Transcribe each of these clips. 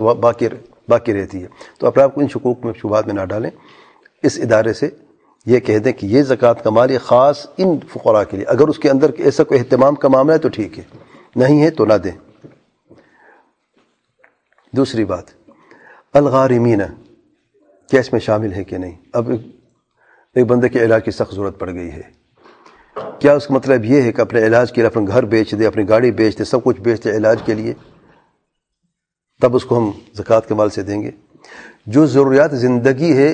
باقی رہتی ہے. تو اپنے آپ کو ان شکوک میں شبہات میں نہ ڈالیں. اس ادارے سے یہ کہہ دیں کہ یہ زکوٰۃ کا مال یہ خاص ان فقراء کے لیے. اگر اس کے اندر ایسا کوئی اہتمام کا معاملہ ہے تو ٹھیک ہے، نہیں ہے تو نہ دیں. دوسری بات، الغارمین کیا اس میں شامل ہے کہ نہیں؟ اب ایک بندے کے علاج کی سخت ضرورت پڑ گئی ہے، کیا اس کا مطلب یہ ہے کہ اپنے علاج کے لیے اپنا گھر بیچ دے، اپنی گاڑی بیچ دے، سب کچھ بیچ دے علاج کے لیے، تب اس کو ہم زکوٰۃ کے مال سے دیں گے؟ جو ضروریات زندگی ہے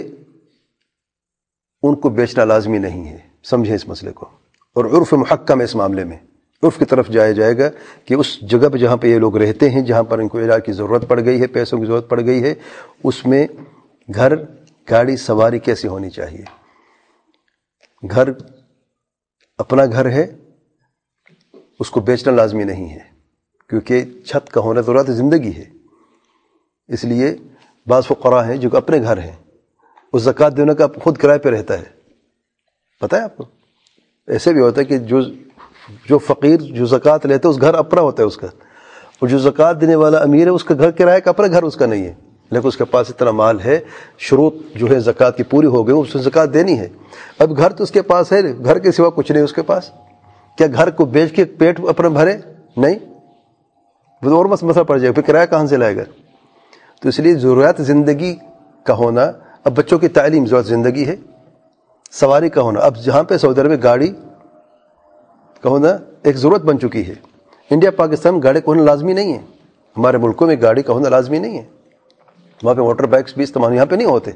ان کو بیچنا لازمی نہیں ہے. سمجھیں اس مسئلے کو. اور عرف محکم ہے اس معاملے میں، عرف کی طرف جایا جائے گا کہ اس جگہ پہ جہاں پہ یہ لوگ رہتے ہیں، جہاں پر ان کو علاج کی ضرورت پڑ گئی ہے، پیسوں کی ضرورت پڑ گئی ہے، اس میں گھر، گاڑی، سواری کیسی ہونی چاہیے. گھر اپنا گھر ہے، اس کو بیچنا لازمی نہیں ہے، کیونکہ چھت کا ہونا ضرورت زندگی ہے. اس لیے بعض فقراء ہیں جو اپنے گھر ہیں، اس زکوٰۃ دینے کا خود کرائے پہ رہتا ہے. پتہ ہے آپ کو؟ ایسے بھی ہوتا ہے کہ جو فقیر جو زکوٰۃ لیتے اس گھر اپنا ہوتا ہے اس کا، اور جو زکوٰۃ دینے والا امیر ہے اس کا گھر کرایہ کا اپنا گھر اس کا نہیں ہے، لیکن اس کے پاس اتنا مال ہے، شروط جو ہے زکوٰۃ کی پوری ہو گئی، اس نے زکوٰۃ دینی ہے. اب گھر تو اس کے پاس ہے، گھر کے سوا کچھ نہیں اس کے پاس. کیا گھر کو بیچ کے پیٹ اپنا بھرے؟ نہیں، وہ اور مسئلہ پڑ جائے، پھر کرایہ کہاں سے لائے گا؟ تو اس لیے ضروریات زندگی کا ہونا، اب بچوں کی تعلیم ضرورت زندگی ہے، سواری کا ہونا. اب جہاں پہ سعودی عرب میں گاڑی کا ہونا ایک ضرورت بن چکی ہے. انڈیا پاکستان گاڑی کا ہونا لازمی نہیں ہے، ہمارے ملکوں میں گاڑی کا ہونا لازمی نہیں ہے. وہاں پہ موٹر بائکس بھی استعمال یہاں پہ نہیں ہوتے.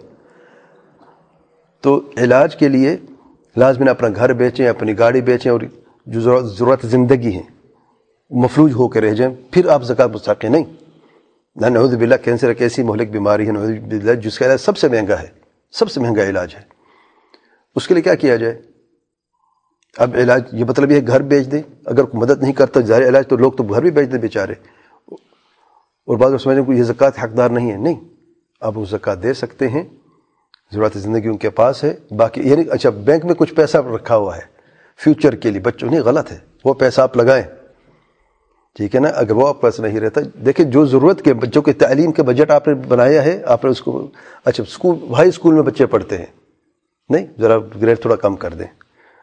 تو علاج کے لیے لازمی اپنا گھر بیچیں، اپنی گاڑی بیچیں، اور جو ضرورت زندگی ہیں مفلوج ہو کے رہ جائیں، پھر آپ زکوٰۃ مستحق نہیں. نعوذ باللہ کینسر ایک ایسی مہلک بیماری ہے نعوذ باللہ جس کا علاج سب سے مہنگا ہے، سب سے مہنگا علاج ہے. اس کے لیے کیا کیا جائے؟ اب علاج یہ مطلب یہ گھر بیچ دیں، اگر کوئی مدد نہیں کرتا ظاہر علاج تو لوگ تو گھر بھی بیچ دیں بیچارے. اور بعض لوگ سمجھیں کہ یہ زکوٰۃ حقدار نہیں ہے. نہیں، آپ وہ زکوٰۃ دے سکتے ہیں، ضرورت زندگی ان کے پاس ہے. باقی یعنی اچھا بینک میں کچھ پیسہ رکھا ہوا ہے فیوچر کے لیے بچوں، نہیں غلط ہے، وہ پیسہ آپ لگائیں، ٹھیک ہے نا. اگر وہ آپ پاس نہیں رہتا، دیکھیں جو ضرورت کے بچوں کے تعلیم کے بجٹ آپ نے بنایا ہے، آپ نے اس کو اچھا اسکول، ہائی اسکول میں بچے پڑھتے ہیں، نہیں ذرا گریڈ تھوڑا کم کر دیں،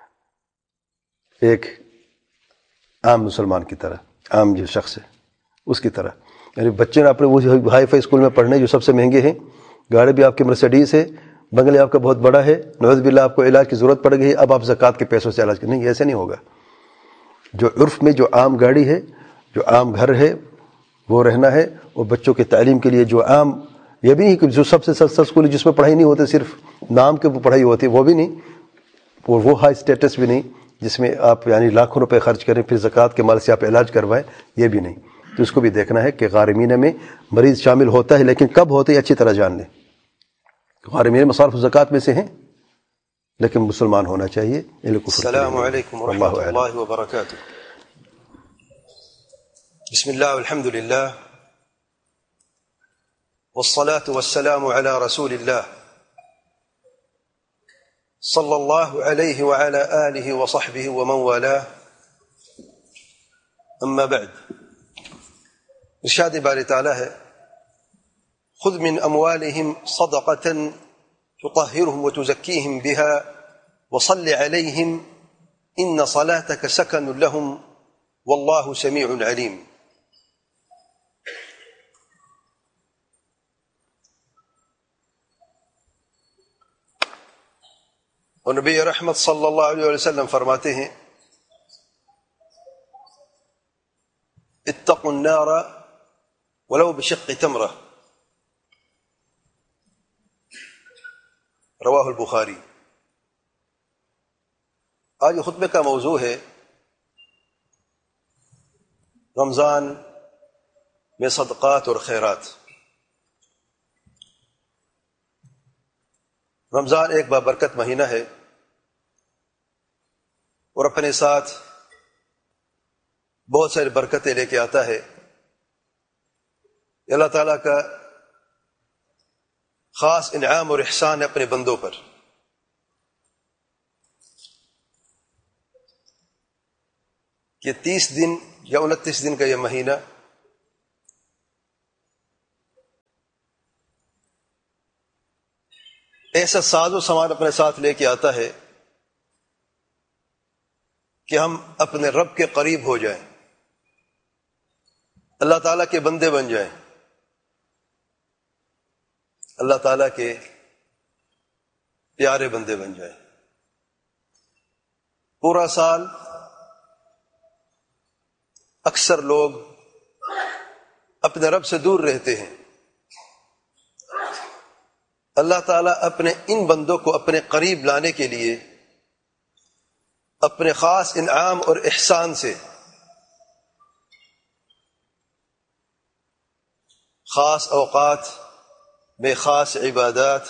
ایک عام مسلمان کی طرح، عام جو شخص ہے اس کی طرح. یعنی بچے نے اپنے وہ ہائی فائی اسکول میں پڑھنے جو سب سے مہنگے ہیں، گاڑی بھی آپ کے مرسیڈیز ہے، بنگلے آپ کا بہت بڑا ہے، نعوذ باللہ آپ کو علاج کی ضرورت پڑ گئی ہے، اب آپ زکوٰۃ کے پیسوں سے علاج کریں. نہیں، ایسے نہیں ہوگا. جو عرف میں جو عام گاڑی ہے، جو عام گھر ہے وہ رہنا ہے. اور بچوں کے تعلیم کے لیے جو عام، یہ بھی نہیں کہ جو سب سے سستا اسکول ہے جس میں پڑھائی نہیں ہوتی، صرف نام کے پڑھائی ہوتی ہے، وہ بھی نہیں، اور وہ ہائی اسٹیٹس بھی نہیں جس میں آپ یعنی لاکھوں روپے خرچ کریں پھر زکوٰۃ کے مال سے آپ علاج کروائیں، یہ بھی نہیں. تو اس کو بھی دیکھنا ہے کہ غارمین میں مریض شامل ہوتا ہے، لیکن کب ہوتا ہے اچھی طرح جان لیں. غارمین مصارف زکوٰۃ میں سے ہیں، لیکن مسلمان ہونا چاہیے. السلام علیکم ورحمۃ اللہ وبرکاتہ. بسم اللہ والحمد للہ والصلاة والسلام على رسول اللہ صلی اللہ علیہ وعلى آلہ وصحبہ ومن والاه. اما بعد، ارشاد باری تعالی ہے: خذ من اموالهم صدقة تطهرهم وتزكيهم بها وصل عليهم ان صلاتك سكن لهم والله سميع عليم. اور نبی رحمت صلی اللہ علیہ وسلم فرماتے ہیں: اتقوا النار ولو بشق تمرہ، رواہ البخاری. آج خطبے کا موضوع ہے رمضان میں صدقات اور خیرات. رمضان ایک بابرکت مہینہ ہے اور اپنے ساتھ بہت ساری برکتیں لے کے آتا ہے. اللہ تعالیٰ کا خاص انعام اور احسان ہے اپنے بندوں پر. کہ 30 دن یا 29 دن کا یہ مہینہ ایسا ساز و سامان اپنے ساتھ لے کے آتا ہے کہ ہم اپنے رب کے قریب ہو جائیں، اللہ تعالیٰ کے بندے بن جائیں، اللہ تعالیٰ کے پیارے بندے بن جائیں۔ پورا سال اکثر لوگ اپنے رب سے دور رہتے ہیں، اللہ تعالیٰ اپنے ان بندوں کو اپنے قریب لانے کے لیے اپنے خاص انعام اور احسان سے خاص اوقات میں خاص عبادات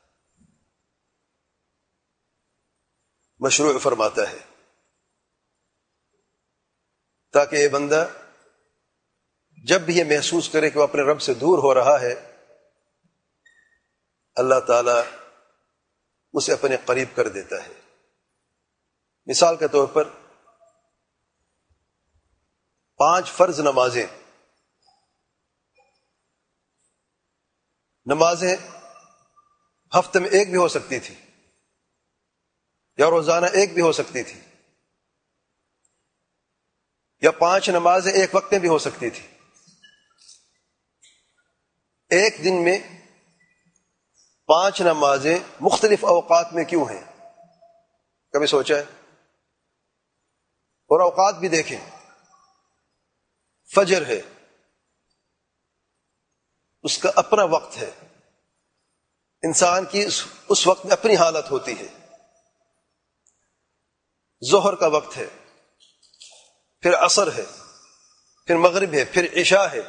مشروع فرماتا ہے، تاکہ یہ بندہ جب بھی یہ محسوس کرے کہ وہ اپنے رب سے دور ہو رہا ہے، اللہ تعالیٰ اسے اپنے قریب کر دیتا ہے۔ مثال کے طور پر 5 فرض نمازیں ہفتے میں ایک بھی ہو سکتی تھی، یا روزانہ ایک بھی ہو سکتی تھی، یا 5 نمازیں ایک وقت میں بھی ہو سکتی تھی۔ ایک دن میں 5 نمازیں مختلف اوقات میں کیوں ہیں؟ کبھی سوچا ہے؟ اور اوقات بھی دیکھیں، فجر ہے، اس کا اپنا وقت ہے، انسان کی اس وقت میں اپنی حالت ہوتی ہے۔ ظہر کا وقت ہے، پھر عصر ہے، پھر مغرب ہے، پھر عشاء ہے،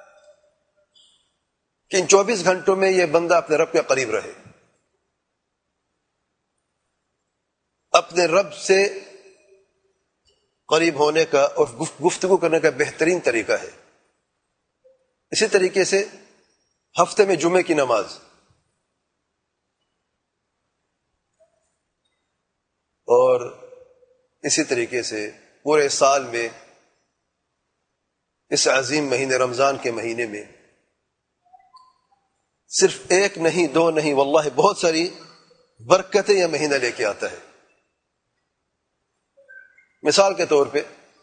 کہ ان 24 گھنٹوں میں یہ بندہ اپنے رب کے قریب رہے۔ اپنے رب سے قریب ہونے کا اور گفتگو کرنے کا بہترین طریقہ ہے۔ اسی طریقے سے ہفتے میں جمعے کی نماز، اور اسی طریقے سے پورے سال میں اس عظیم مہینے رمضان کے مہینے میں صرف 1 نہیں 2 نہیں، واللہ بہت ساری برکتیں یہ مہینہ لے کے آتا ہے۔ مثال کے طور پہ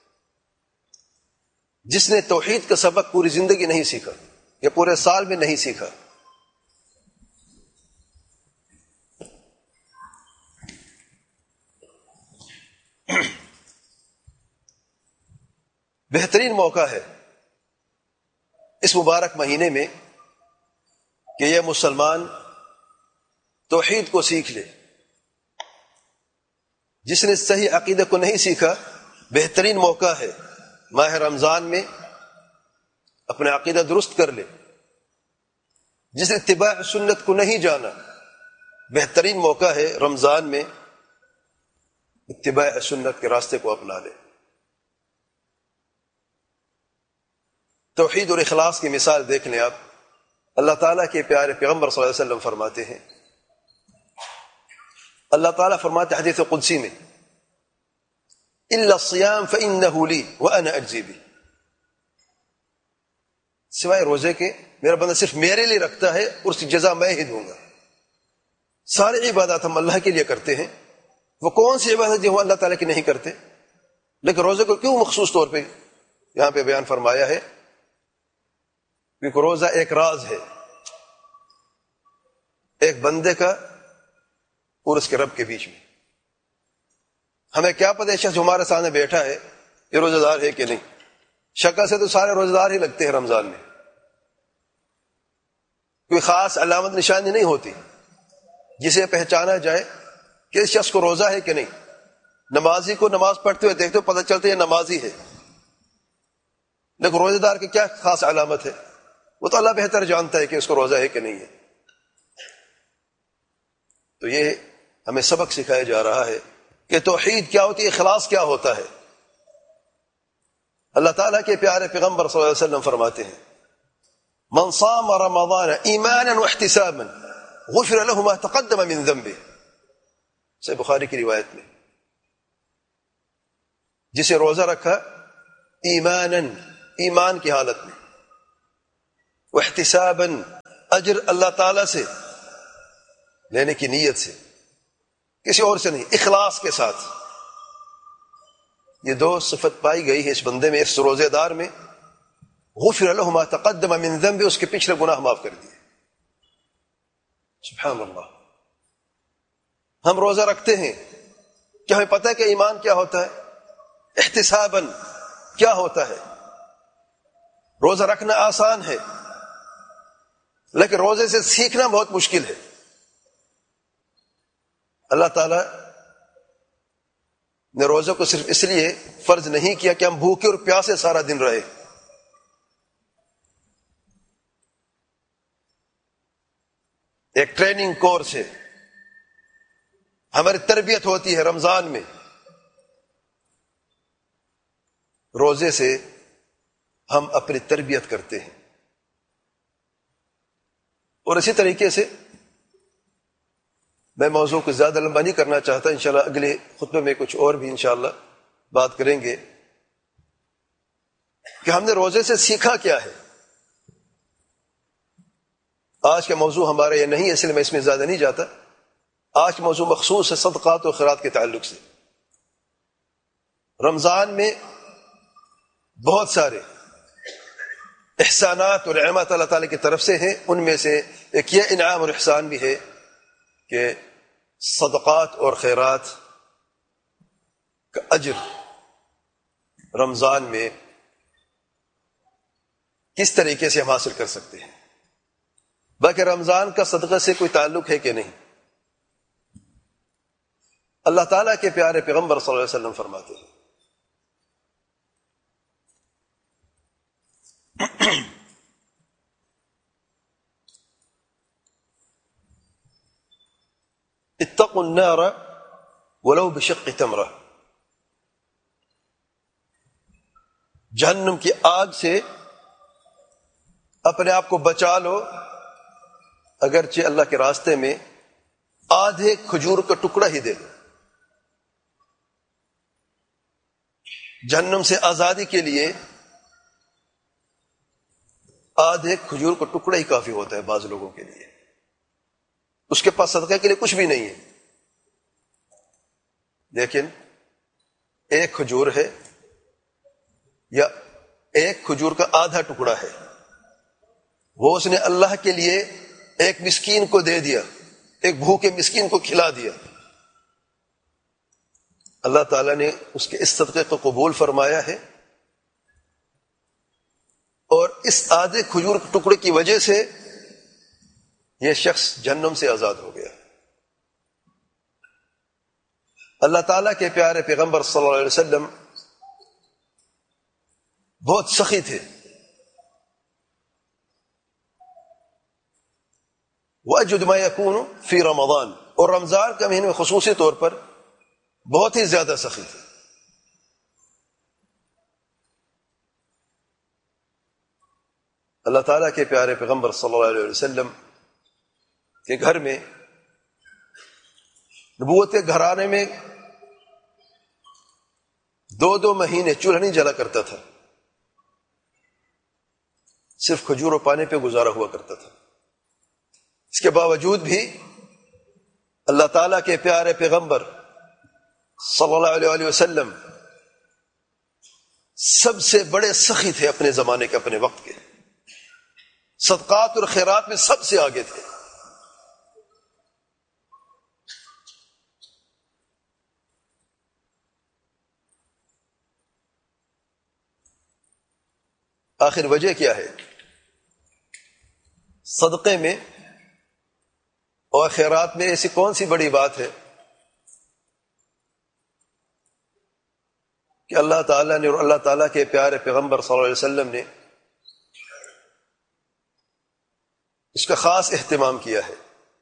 جس نے توحید کا سبق پوری زندگی نہیں سیکھا یا پورے سال میں نہیں سیکھا، بہترین موقع ہے اس مبارک مہینے میں کہ یہ مسلمان توحید کو سیکھ لے۔ جس نے صحیح عقیدہ کو نہیں سیکھا، بہترین موقع ہے ماہ رمضان میں اپنا عقیدہ درست کر لے۔ جس نے اتباع سنت کو نہیں جانا، بہترین موقع ہے رمضان میں اتباع سنت کے راستے کو اپنا لے۔ توحید اور اخلاص کی مثال دیکھ لیں آپ۔ اللہ تعالیٰ کے پیارے پیغمبر صلی اللہ علیہ وسلم فرماتے ہیں، اللہ تعالیٰ فرماتے حدیث قدسی میں، الا الصیام فانہ لی وانا اجزی بہ، سوائے روزے کے میرا بندہ صرف میرے لیے رکھتا ہے اور اس کی جزا میں ہی دوں گا۔ ساری عبادات ہم اللہ کے لیے کرتے ہیں، وہ کون سی عبادت جو ہم اللہ تعالیٰ کی نہیں کرتے؟ لیکن روزے کو کیوں مخصوص طور پہ یہاں پہ بیان فرمایا ہے؟ کیونکہ روزہ ایک راز ہے، ایک بندے کا اور اس کے رب کے بیچ میں۔ ہمیں کیا پتہ ہے شخص جو ہمارے سامنے بیٹھا ہے یہ روزہ دار ہے کہ نہیں؟ شکل سے تو سارے روزہ دار ہی لگتے ہیں رمضان میں، کوئی خاص علامت نشانی نہیں ہوتی جسے پہچانا جائے کہ اس شخص کو روزہ ہے کہ نہیں۔ نمازی کو نماز پڑھتے ہوئے دیکھتے ہو پتہ چلتا ہے یہ نمازی ہے، لیکن روزہ دار کی کیا خاص علامت ہے؟ وہ تو اللہ بہتر جانتا ہے کہ اس کو روزہ ہے کہ نہیں ہے۔ تو یہ ہمیں سبق سکھایا جا رہا ہے کہ توحید کیا ہوتی ہے، اخلاص کیا ہوتا ہے۔ اللہ تعالیٰ کے پیارے پیغمبر صلی اللہ علیہ وسلم فرماتے ہیں، من صام رمضان ایمانا واحتسابا غفر له ما تقدم من ذنبه، صحیح بخاری کی روایت میں، جسے روزہ رکھا ایمانا، ایمان کی حالت میں، واحتسابا، اجر اللہ تعالیٰ سے، لینے کی نیت سے، کسی اور سے نہیں، اخلاص کے ساتھ. یہ دو صفت پائی گئی ہے اس بندے میں، اس روزے دار میں. غفر له ما تقدم من ذنب، اس کے پچھلے گناہ معاف کر دیے. سبحان اللہ. ہم روزہ رکھتے ہیں، کیا ہمیں پتہ ہے کہ ایمان کیا ہوتا ہے؟ احتساباً کیا ہوتا ہے؟ روزہ رکھنا آسان ہے، لیکن روزے سے سیکھنا بہت مشکل ہے. اللہ تعالیٰ نے روزے کو صرف اس لیے فرض نہیں کیا کہ ہم بھوکے اور پیاسے سارا دن رہے. ایک ٹریننگ کورس ہے، ہماری تربیت ہوتی ہے رمضان میں. روزے سے ہم اپنی تربیت کرتے ہیں. اور اسی طریقے سے میں موضوع کو زیادہ لمبا نہیں کرنا چاہتا، انشاءاللہ اگلے خطبے میں کچھ اور بھی انشاءاللہ بات کریں گے کہ ہم نے روزے سے سیکھا کیا ہے. آج کا موضوع ہمارا یہ نہیں ہے، اس لیے میں اس میں زیادہ نہیں جاتا. آج کا موضوع مخصوص ہے صدقات و خیرات کے تعلق سے. رمضان میں بہت سارے احسانات اور نعمات اللہ تعالیٰ کی طرف سے ہیں. ان میں سے ایک یہ انعام اور احسان بھی ہے کہ صدقات اور خیرات کا اجر رمضان میں کس طریقے سے ہم حاصل کر سکتے ہیں. باقی رمضان کا صدقہ سے کوئی تعلق ہے کہ نہیں؟ اللہ تعالیٰ کے پیارے پیغمبر صلی اللہ علیہ وسلم فرماتے ہیں اتقوا النار ولو بشق تمرہ، جہنم کی آگ سے اپنے آپ کو بچا لو اگرچہ اللہ کے راستے میں آدھے کھجور کا ٹکڑا ہی دے دو. جہنم سے آزادی کے لیے آدھے کھجور کا ٹکڑا ہی کافی ہوتا ہے بعض لوگوں کے لیے. اس کے پاس صدقہ کے لیے کچھ بھی نہیں ہے، لیکن ایک کھجور ہے یا ایک کھجور کا آدھا ٹکڑا ہے، وہ اس نے اللہ کے لیے ایک مسکین کو دے دیا، ایک بھوکے مسکین کو کھلا دیا. اللہ تعالیٰ نے اس کے اس صدقے کو قبول فرمایا ہے، اور اس آدھے کھجور کے ٹکڑے کی وجہ سے یہ شخص جہنم سے آزاد ہو گیا. اللہ تعالیٰ کے پیارے پیغمبر صلی اللہ علیہ وسلم بہت سخی تھے. وَأَجْوَدُ مَا يَكُونُ فِي رَمَضَانَ، اور رمضان کے مہینے میں خصوصی طور پر بہت ہی زیادہ سخی تھے. اللہ تعالیٰ کے پیارے پیغمبر صلی اللہ علیہ وسلم کے گھر میں، نبوت کے گھرانے میں 2 مہینے چولہا نہیں جلا کرتا تھا، صرف کھجور و پانی پہ گزارا ہوا کرتا تھا. اس کے باوجود بھی اللہ تعالیٰ کے پیارے پیغمبر صلی اللہ علیہ وسلم سب سے بڑے سخی تھے اپنے زمانے کے، اپنے وقت کے. صدقات اور خیرات میں سب سے آگے تھے. آخر وجہ کیا ہے؟ صدقے میں اور خیرات میں ایسی کون سی بڑی بات ہے کہ اللہ تعالیٰ نے اور اللہ تعالیٰ کے پیارے پیغمبر صلی اللہ علیہ وسلم نے اس کا خاص اہتمام کیا ہے؟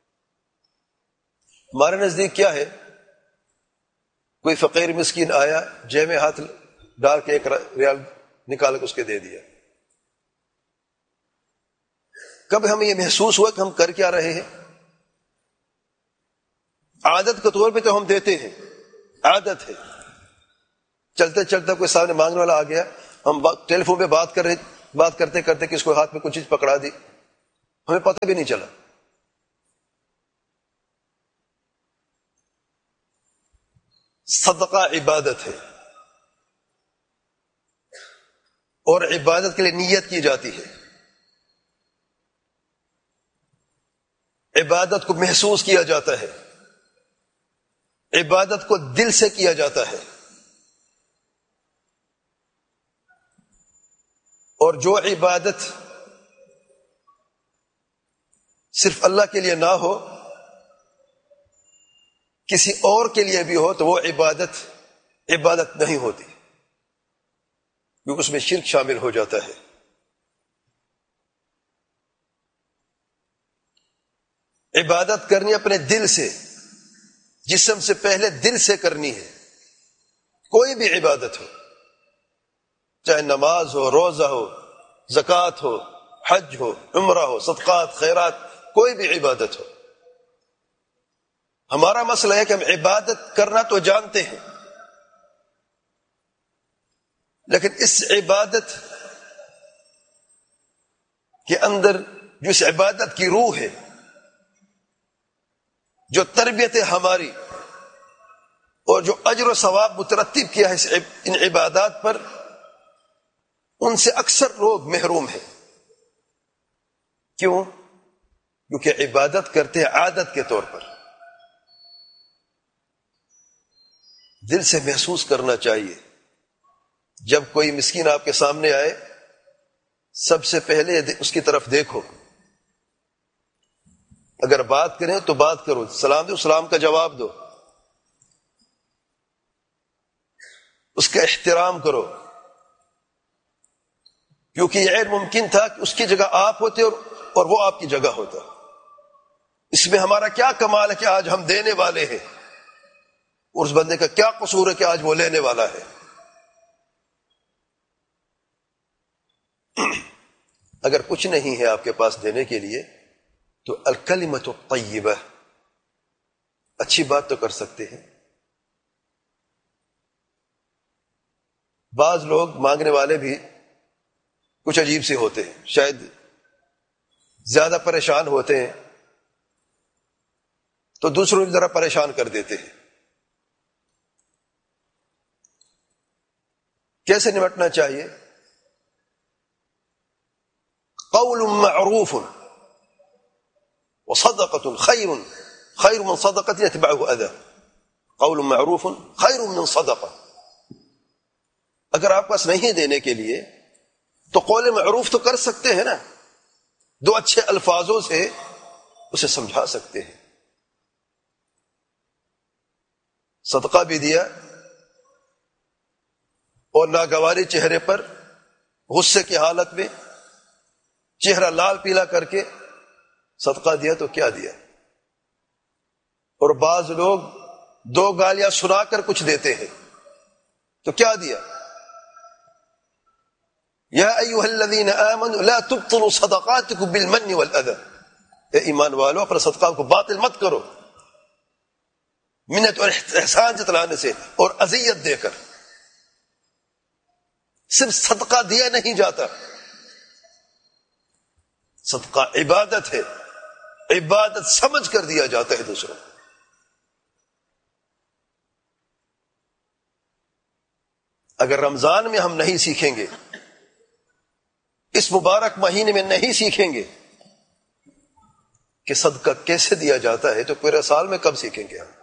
ہمارے نزدیک کیا ہے؟ کوئی فقیر مسکین آیا، جیب میں ہاتھ ڈال کے 1 ریال نکال کے اس کے دے دیا. کب ہمیں یہ محسوس ہوا کہ ہم کر کیا رہے ہیں؟ عادت کے طور پہ تو ہم دیتے ہیں، عادت ہے. چلتے چلتے کوئی سامنے مانگنے والا آ گیا، ہم ٹیلی فون پہ بات کرتے کرتے کس کو ہاتھ میں کچھ چیز پکڑا دی، ہمیں پتہ بھی نہیں چلا. صدقہ عبادت ہے، اور عبادت کے لیے نیت کی جاتی ہے، عبادت کو محسوس کیا جاتا ہے، عبادت کو دل سے کیا جاتا ہے، اور جو عبادت صرف اللہ کے لیے نہ ہو، کسی اور کے لیے بھی ہو، تو وہ عبادت نہیں ہوتی، کیونکہ اس میں شرک شامل ہو جاتا ہے۔ عبادت کرنی اپنے دل سے، جسم سے پہلے دل سے کرنی ہے، کوئی بھی عبادت ہو، چاہے نماز ہو، روزہ ہو، زکوٰۃ ہو، حج ہو، عمرہ ہو، صدقات، خیرات، کوئی بھی عبادت ہو۔ ہمارا مسئلہ ہے کہ ہم عبادت کرنا تو جانتے ہیں، لیکن اس عبادت کے اندر جو اس عبادت کی روح ہے، جو تربیت ہے ہماری، اور جو اجر و ثواب مترتب کیا ہے ان عبادات پر، ان سے اکثر لوگ محروم ہیں۔ کیوں؟ کیونکہ عبادت کرتے ہیں عادت کے طور پر۔ دل سے محسوس کرنا چاہیے۔ جب کوئی مسکین آپ کے سامنے آئے، سب سے پہلے اس کی طرف دیکھو، اگر بات کریں تو بات کرو، سلام دو، سلام کا جواب دو، اس کا احترام کرو، کیونکہ یہ غیر ممکن تھا کہ اس کی جگہ آپ ہوتے اور وہ آپ کی جگہ ہوتا۔ اس میں ہمارا کیا کمال ہے کہ آج ہم دینے والے ہیں، اور اس بندے کا کیا قصور ہے کہ آج وہ لینے والا ہے۔ اگر کچھ نہیں ہے آپ کے پاس دینے کے لیے، تو الکلمۃ الطیبہ، اچھی بات تو کر سکتے ہیں۔ بعض لوگ مانگنے والے بھی کچھ عجیب سے ہوتے ہیں، شاید زیادہ پریشان ہوتے ہیں تو دوسروں کو ذرا پریشان کر دیتے ہیں۔ کیسے نمٹنا چاہیے؟ قول معروف وصدقة خیر من صدقة يتبعه اذى، قول معروف خیر من صدقة۔ اگر آپ پاس نہیں دینے کے لیے تو قول معروف تو کر سکتے ہیں نا، دو اچھے الفاظوں سے اسے سمجھا سکتے ہیں۔ صدقہ بھی دیا اور ناگواری چہرے پر، غصے کی حالت میں، چہرہ لال پیلا کر کے صدقہ دیا تو کیا دیا؟ اور بعض لوگ دو گالیاں سنا کر کچھ دیتے ہیں تو کیا دیا؟ یا ایھا الذین آمنوا لا تبطلوا صدقاتکم بالمن والاذى، اے ایمان والو اپنے صدقہ کو باطل مت کرو، منت اور احسان جتلانے سے اور اذیت دے کر۔ صرف صدقہ دیا نہیں جاتا، صدقہ عبادت ہے، عبادت سمجھ کر دیا جاتا ہے دوسروں کو۔ اگر رمضان میں ہم نہیں سیکھیں گے، اس مبارک مہینے میں نہیں سیکھیں گے کہ صدقہ کیسے دیا جاتا ہے، تو پورے سال میں کب سیکھیں گے ہم؟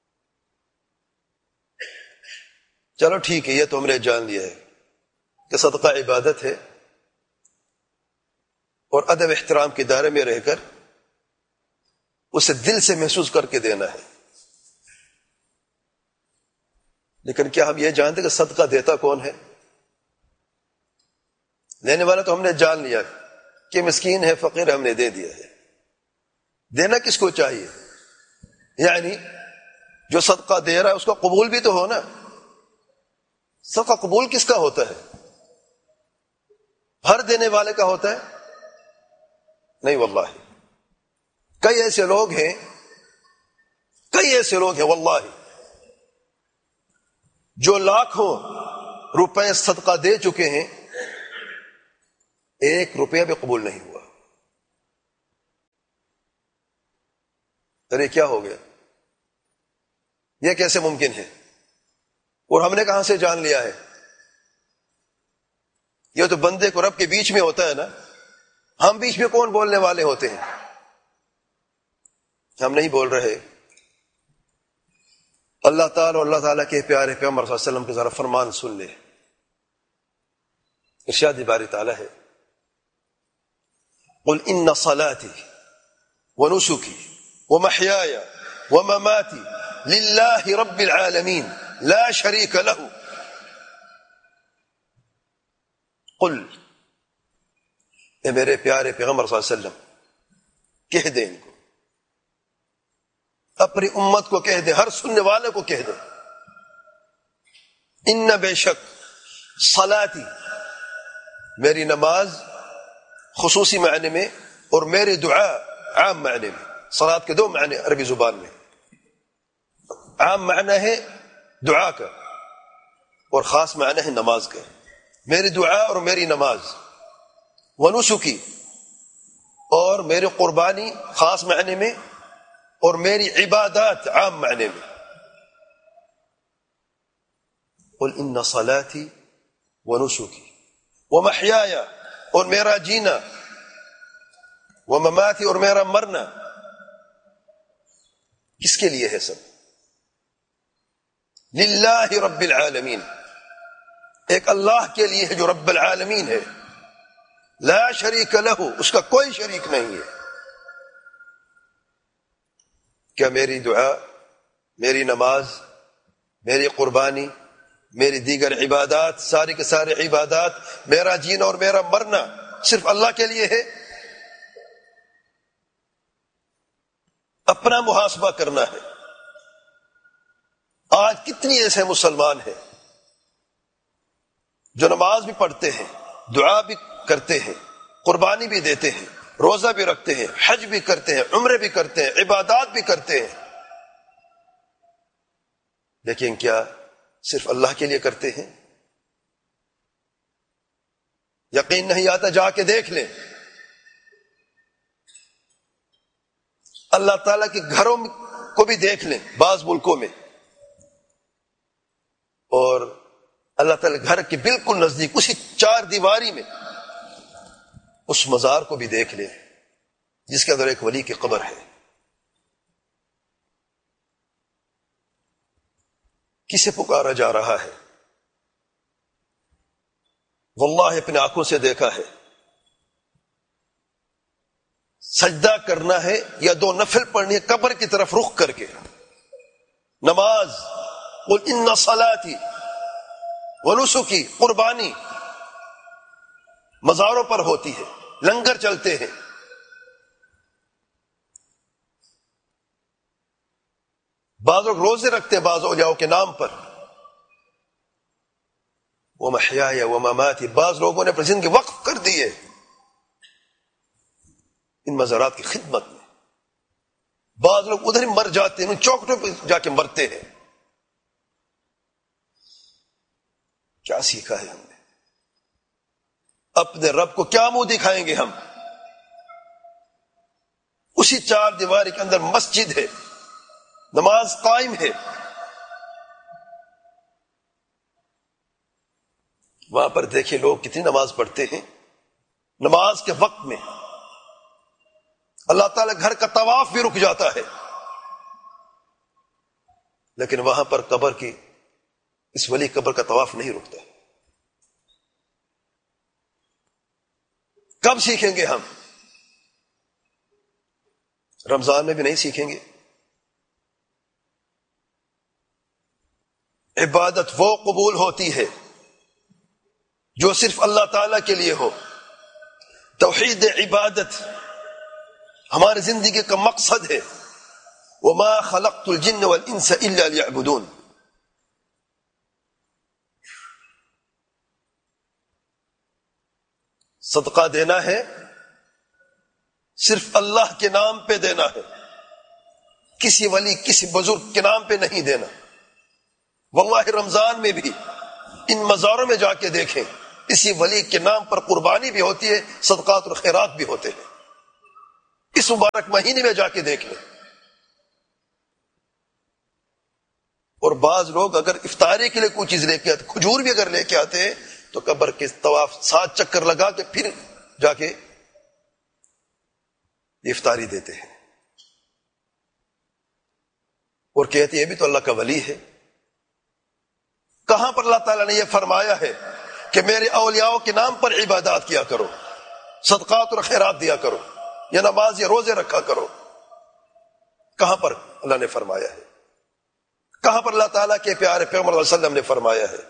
چلو ٹھیک ہے، یہ تو ہم نے جان لیا ہے کہ صدقہ عبادت ہے، اور ادب احترام کے دائرے میں رہ کر اسے دل سے محسوس کر کے دینا ہے۔ لیکن کیا ہم یہ جانتے کہ صدقہ دیتا کون ہے؟ لینے والا تو ہم نے جان لیا کہ مسکین ہے، فقیر ہے، ہم نے دے دیا ہے۔ دینا کس کو چاہیے؟ یعنی جو صدقہ دے رہا ہے اس کا قبول بھی تو ہونا۔ صدقہ قبول کس کا ہوتا ہے؟ ہر دینے والے کا ہوتا ہے؟ نہیں واللہ، کئی ایسے لوگ ہیں واللہ جو لاکھوں روپے صدقہ دے چکے ہیں، 1 روپیہ بھی قبول نہیں ہوا۔ ارے کیا ہو گیا؟ یہ کیسے ممکن ہے؟ اور ہم نے کہاں سے جان لیا ہے؟ یہ تو بندے کو رب کے بیچ میں ہوتا ہے نا. ہم بیچ میں کون بولنے والے ہوتے ہیں؟ ہم نہیں بول رہے. اللہ تعالیٰ کے پیارے پیغمبر صلی اللہ علیہ وسلم کے ذرا فرمان سن لے. ارشاد باری تعالیٰ ہے قل ان صلاتي ونسكي ومحياي ومماتي لله رب العالمين لا شريك له. قل اے میرے پیارے پیغمبر صلی اللہ علیہ وسلم کہہ دیں ان کو، اپنی امت کو کہہ دے، ہر سننے والے کو کہہ دے، ان بے شک صلاتی میری نماز خصوصی معنی میں اور میری دعا عام معنی میں. صلاۃ کے دو معنی عربی زبان میں. عام معنی ہے دعا کا اور خاص معنی ہے نماز کا. میری دعا اور میری نماز، ونسکی اور میری قربانی خاص معنی میں، اور میری عبادات عام معنی میں. قل ان صلاتی ونسکی ومحیاي اور میرا جینا، ومماتی اور میرا مرنا، کس کے لیے ہے سب؟ للہ رب العالمین، ایک اللہ کے لیے ہے جو رب العالمین ہے. لا شریک لہ، اس کا کوئی شریک نہیں ہے. کیا میری دعا، میری نماز، میری قربانی، میری دیگر عبادات، ساری کے سارے عبادات، میرا جینا اور میرا مرنا صرف اللہ کے لیے ہے؟ اپنا محاسبہ کرنا ہے. آج کتنی ایسے مسلمان ہیں جو نماز بھی پڑھتے ہیں، دعا بھی کرتے ہیں، قربانی بھی دیتے ہیں، روزہ بھی رکھتے ہیں، حج بھی کرتے ہیں، عمرے بھی کرتے ہیں، عبادات بھی کرتے ہیں، لیکن کیا صرف اللہ کے لیے کرتے ہیں؟ یقین نہیں آتا جا کے دیکھ لیں. اللہ تعالیٰ کے گھروں کو بھی دیکھ لیں بعض ملکوں میں، اور اللہ تعالیٰ گھر کے بالکل نزدیک اسی چار دیواری میں اس مزار کو بھی دیکھ لیں جس کے اندر ایک ولی کی قبر ہے. کسے پکارا جا رہا ہے؟ واللہ اپنے آنکھوں سے دیکھا ہے. سجدہ کرنا ہے یا دو نفل پڑھنی ہے قبر کی طرف رخ کر کے. نماز، قل ان صلاتی ونسکی، قربانی مزاروں پر ہوتی ہے، لنگر چلتے ہیں. بعض لوگ روزے رکھتے ہیں بعض اولیاء کے نام پر. ومحیاي ومماتی، بعض لوگوں نے اپنی زندگی وقف کر دی ہے ان مزارات کی خدمت میں. بعض لوگ ادھر ہی مر جاتے ہیں، ان چوکٹوں پہ جا کے مرتے ہیں. کیا سیکھا ہے ہم نے؟ اپنے رب کو کیا منہ دکھائیں گے ہم؟ اسی چار دیواری کے اندر مسجد ہے، نماز قائم ہے، وہاں پر دیکھیں لوگ کتنی نماز پڑھتے ہیں. نماز کے وقت میں اللہ تعالی گھر کا طواف بھی رک جاتا ہے، لیکن وہاں پر قبر کی، اس ولی قبر کا طواف نہیں رکتا. کب سیکھیں گے ہم؟ رمضان میں بھی نہیں سیکھیں گے. عبادت وہ قبول ہوتی ہے جو صرف اللہ تعالی کے لیے ہو. توحید عبادت ہماری زندگی کا مقصد ہے. وما خلقت الجن والانس الا ليعبدون. صدقہ دینا ہے صرف اللہ کے نام پہ دینا ہے، کسی ولی کسی بزرگ کے نام پہ نہیں دینا. واللہ رمضان میں بھی ان مزاروں میں جا کے دیکھیں، اسی ولی کے نام پر قربانی بھی ہوتی ہے، صدقات اور خیرات بھی ہوتے ہیں. اس مبارک مہینے میں جا کے دیکھ لیں. اور بعض لوگ اگر افطاری کے لیے کوئی چیز لے کے آتے، کھجور بھی اگر لے کے آتے ہیں تو قبر کے طواف 7 چکر لگا کے پھر جا کے افطاری دیتے ہیں اور کہتے ہیں یہ بھی تو اللہ کا ولی ہے۔ کہاں پر اللہ تعالیٰ نے یہ فرمایا ہے کہ میرے اولیاء کے نام پر عبادات کیا کرو، صدقات اور خیرات دیا کرو، یا نماز یا روزے رکھا کرو؟ کہاں پر اللہ نے فرمایا ہے؟ کہاں پر اللہ تعالیٰ کے پیارے پیغمبر صلی اللہ علیہ وسلم نے فرمایا ہے؟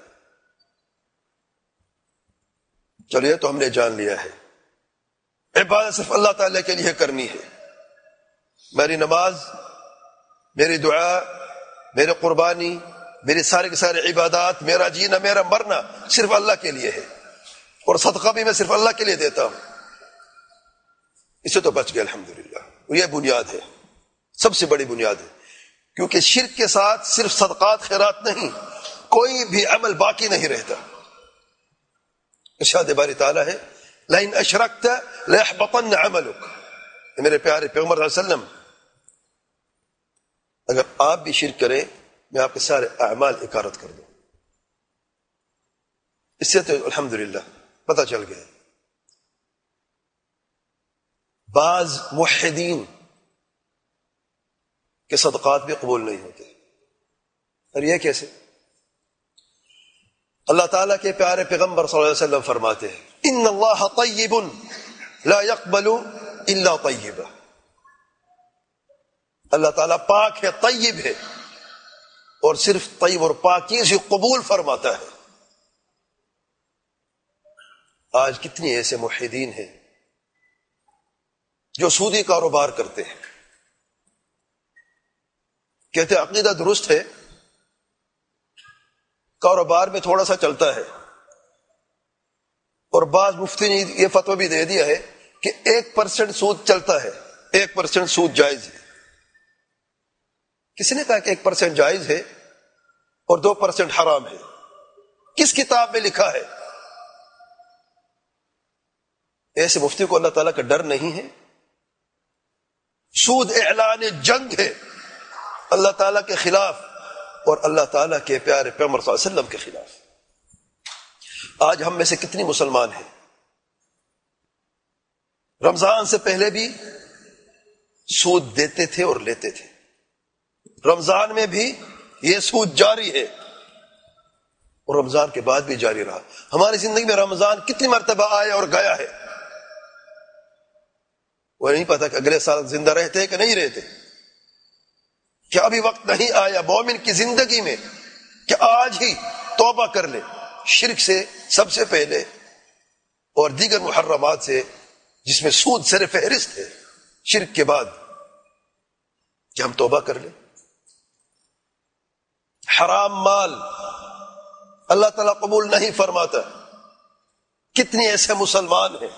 چلیے تو ہم نے جان لیا ہے عبادت صرف اللہ تعالیٰ کے لیے کرنی ہے۔ میری نماز، میری دعا، میری قربانی، میری سارے کے سارے عبادات، میرا جینا میرا مرنا صرف اللہ کے لیے ہے، اور صدقہ بھی میں صرف اللہ کے لیے دیتا ہوں۔ اسے تو بچ گیا الحمدللہ۔ یہ بنیاد ہے، سب سے بڑی بنیاد ہے، کیونکہ شرک کے ساتھ صرف صدقات خیرات نہیں، کوئی بھی عمل باقی نہیں رہتا۔ ارشاد باری تعالیٰ ہے لئن اشرکت لیحبطن عملک، میرے پیارے پیغمبر صلی اللہ علیہ وسلم اگر آپ بھی شرک کریں میں آپ کے سارے اعمال اکارت کر دوں۔ اس سے تو الحمدللہ پتہ چل گیا بعض موحدین کے صدقات بھی قبول نہیں ہوتے۔ اور یہ کیسے؟ اللہ تعالیٰ کے پیارے پیغمبر صلی اللہ علیہ وسلم فرماتے ہیں ان اللہ طیب لا يقبل الا طیبا، اللہ تعالیٰ پاک ہے، طیب ہے، اور صرف طیب اور پاک چیز ہی قبول فرماتا ہے۔ آج کتنی ایسے موحدین ہیں جو سودی کاروبار کرتے ہیں، کہتے ہیں عقیدہ درست ہے، کاروبار میں تھوڑا سا چلتا ہے، اور بعض مفتی نے یہ فتویٰ بھی دے دیا ہے کہ 1% سود چلتا ہے، 1% سود جائز ہے۔ کسی نے کہا کہ 1% جائز ہے اور 2% حرام ہے؟ کس کتاب میں لکھا ہے؟ ایسے مفتی کو اللہ تعالیٰ کا ڈر نہیں ہے؟ سود اعلان جنگ ہے اللہ تعالیٰ کے خلاف اور اللہ تعالیٰ کے پیارے پیغمبر صلی اللہ علیہ وسلم کے خلاف۔ آج ہم میں سے کتنی مسلمان ہیں رمضان سے پہلے بھی سود دیتے تھے اور لیتے تھے، رمضان میں بھی یہ سود جاری ہے اور رمضان کے بعد بھی جاری رہا۔ ہماری زندگی میں رمضان کتنی مرتبہ آیا اور گیا ہے، وہ نہیں پتا کہ اگلے سال زندہ رہتے کہ نہیں رہتے۔ کیا ابھی وقت نہیں آیا مومن کی زندگی میں کہ آج ہی توبہ کر لے شرک سے سب سے پہلے اور دیگر محرمات سے جس میں سود سر فہرست ہے شرک کے بعد، کہ ہم توبہ کر لیں؟ حرام مال اللہ تعالیٰ قبول نہیں فرماتا۔ کتنے ایسے مسلمان ہیں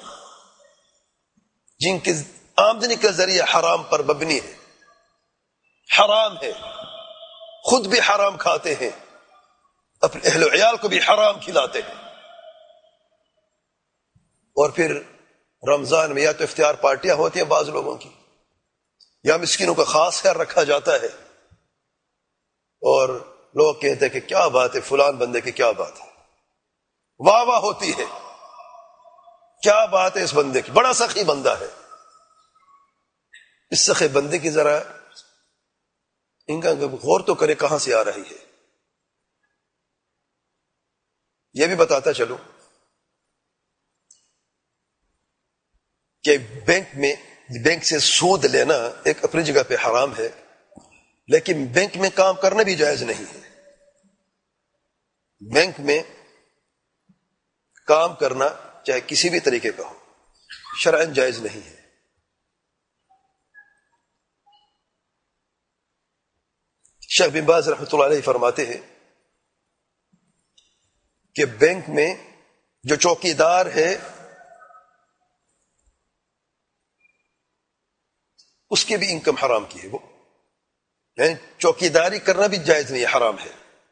جن کی آمدنی کا ذریعہ حرام پر مبنی ہے، حرام ہے، خود بھی حرام کھاتے ہیں، اپنے اہل و عیال کو بھی حرام کھلاتے ہیں، اور پھر رمضان میں یا تو افطار پارٹیاں ہوتی ہیں بعض لوگوں کی، یا مسکینوں کا خاص خیال رکھا جاتا ہے، اور لوگ کہتے ہیں کہ کیا بات ہے فلان بندے کی، کیا بات ہے، واہ واہ ہوتی ہے، کیا بات ہے اس بندے کی، بڑا سخی بندہ ہے۔ اس سخی بندے کی ذرا ان کا غور تو کرے کہاں سے آ رہی ہے۔ یہ بھی بتاتا چلوں کہ بینک سے سود لینا ایک اپنی جگہ پہ حرام ہے، لیکن بینک میں کام کرنا بھی جائز نہیں ہے۔ بینک میں کام کرنا چاہے کسی بھی طریقے کا ہو شرعاً جائز نہیں ہے۔ شیخ بن باز رحمۃ اللہ علیہ فرماتے ہیں کہ بینک میں جو چوکیدار ہے اس کی بھی انکم حرام کی ہے، وہ یعنی چوکیداری کرنا بھی جائز نہیں ہے، حرام ہے۔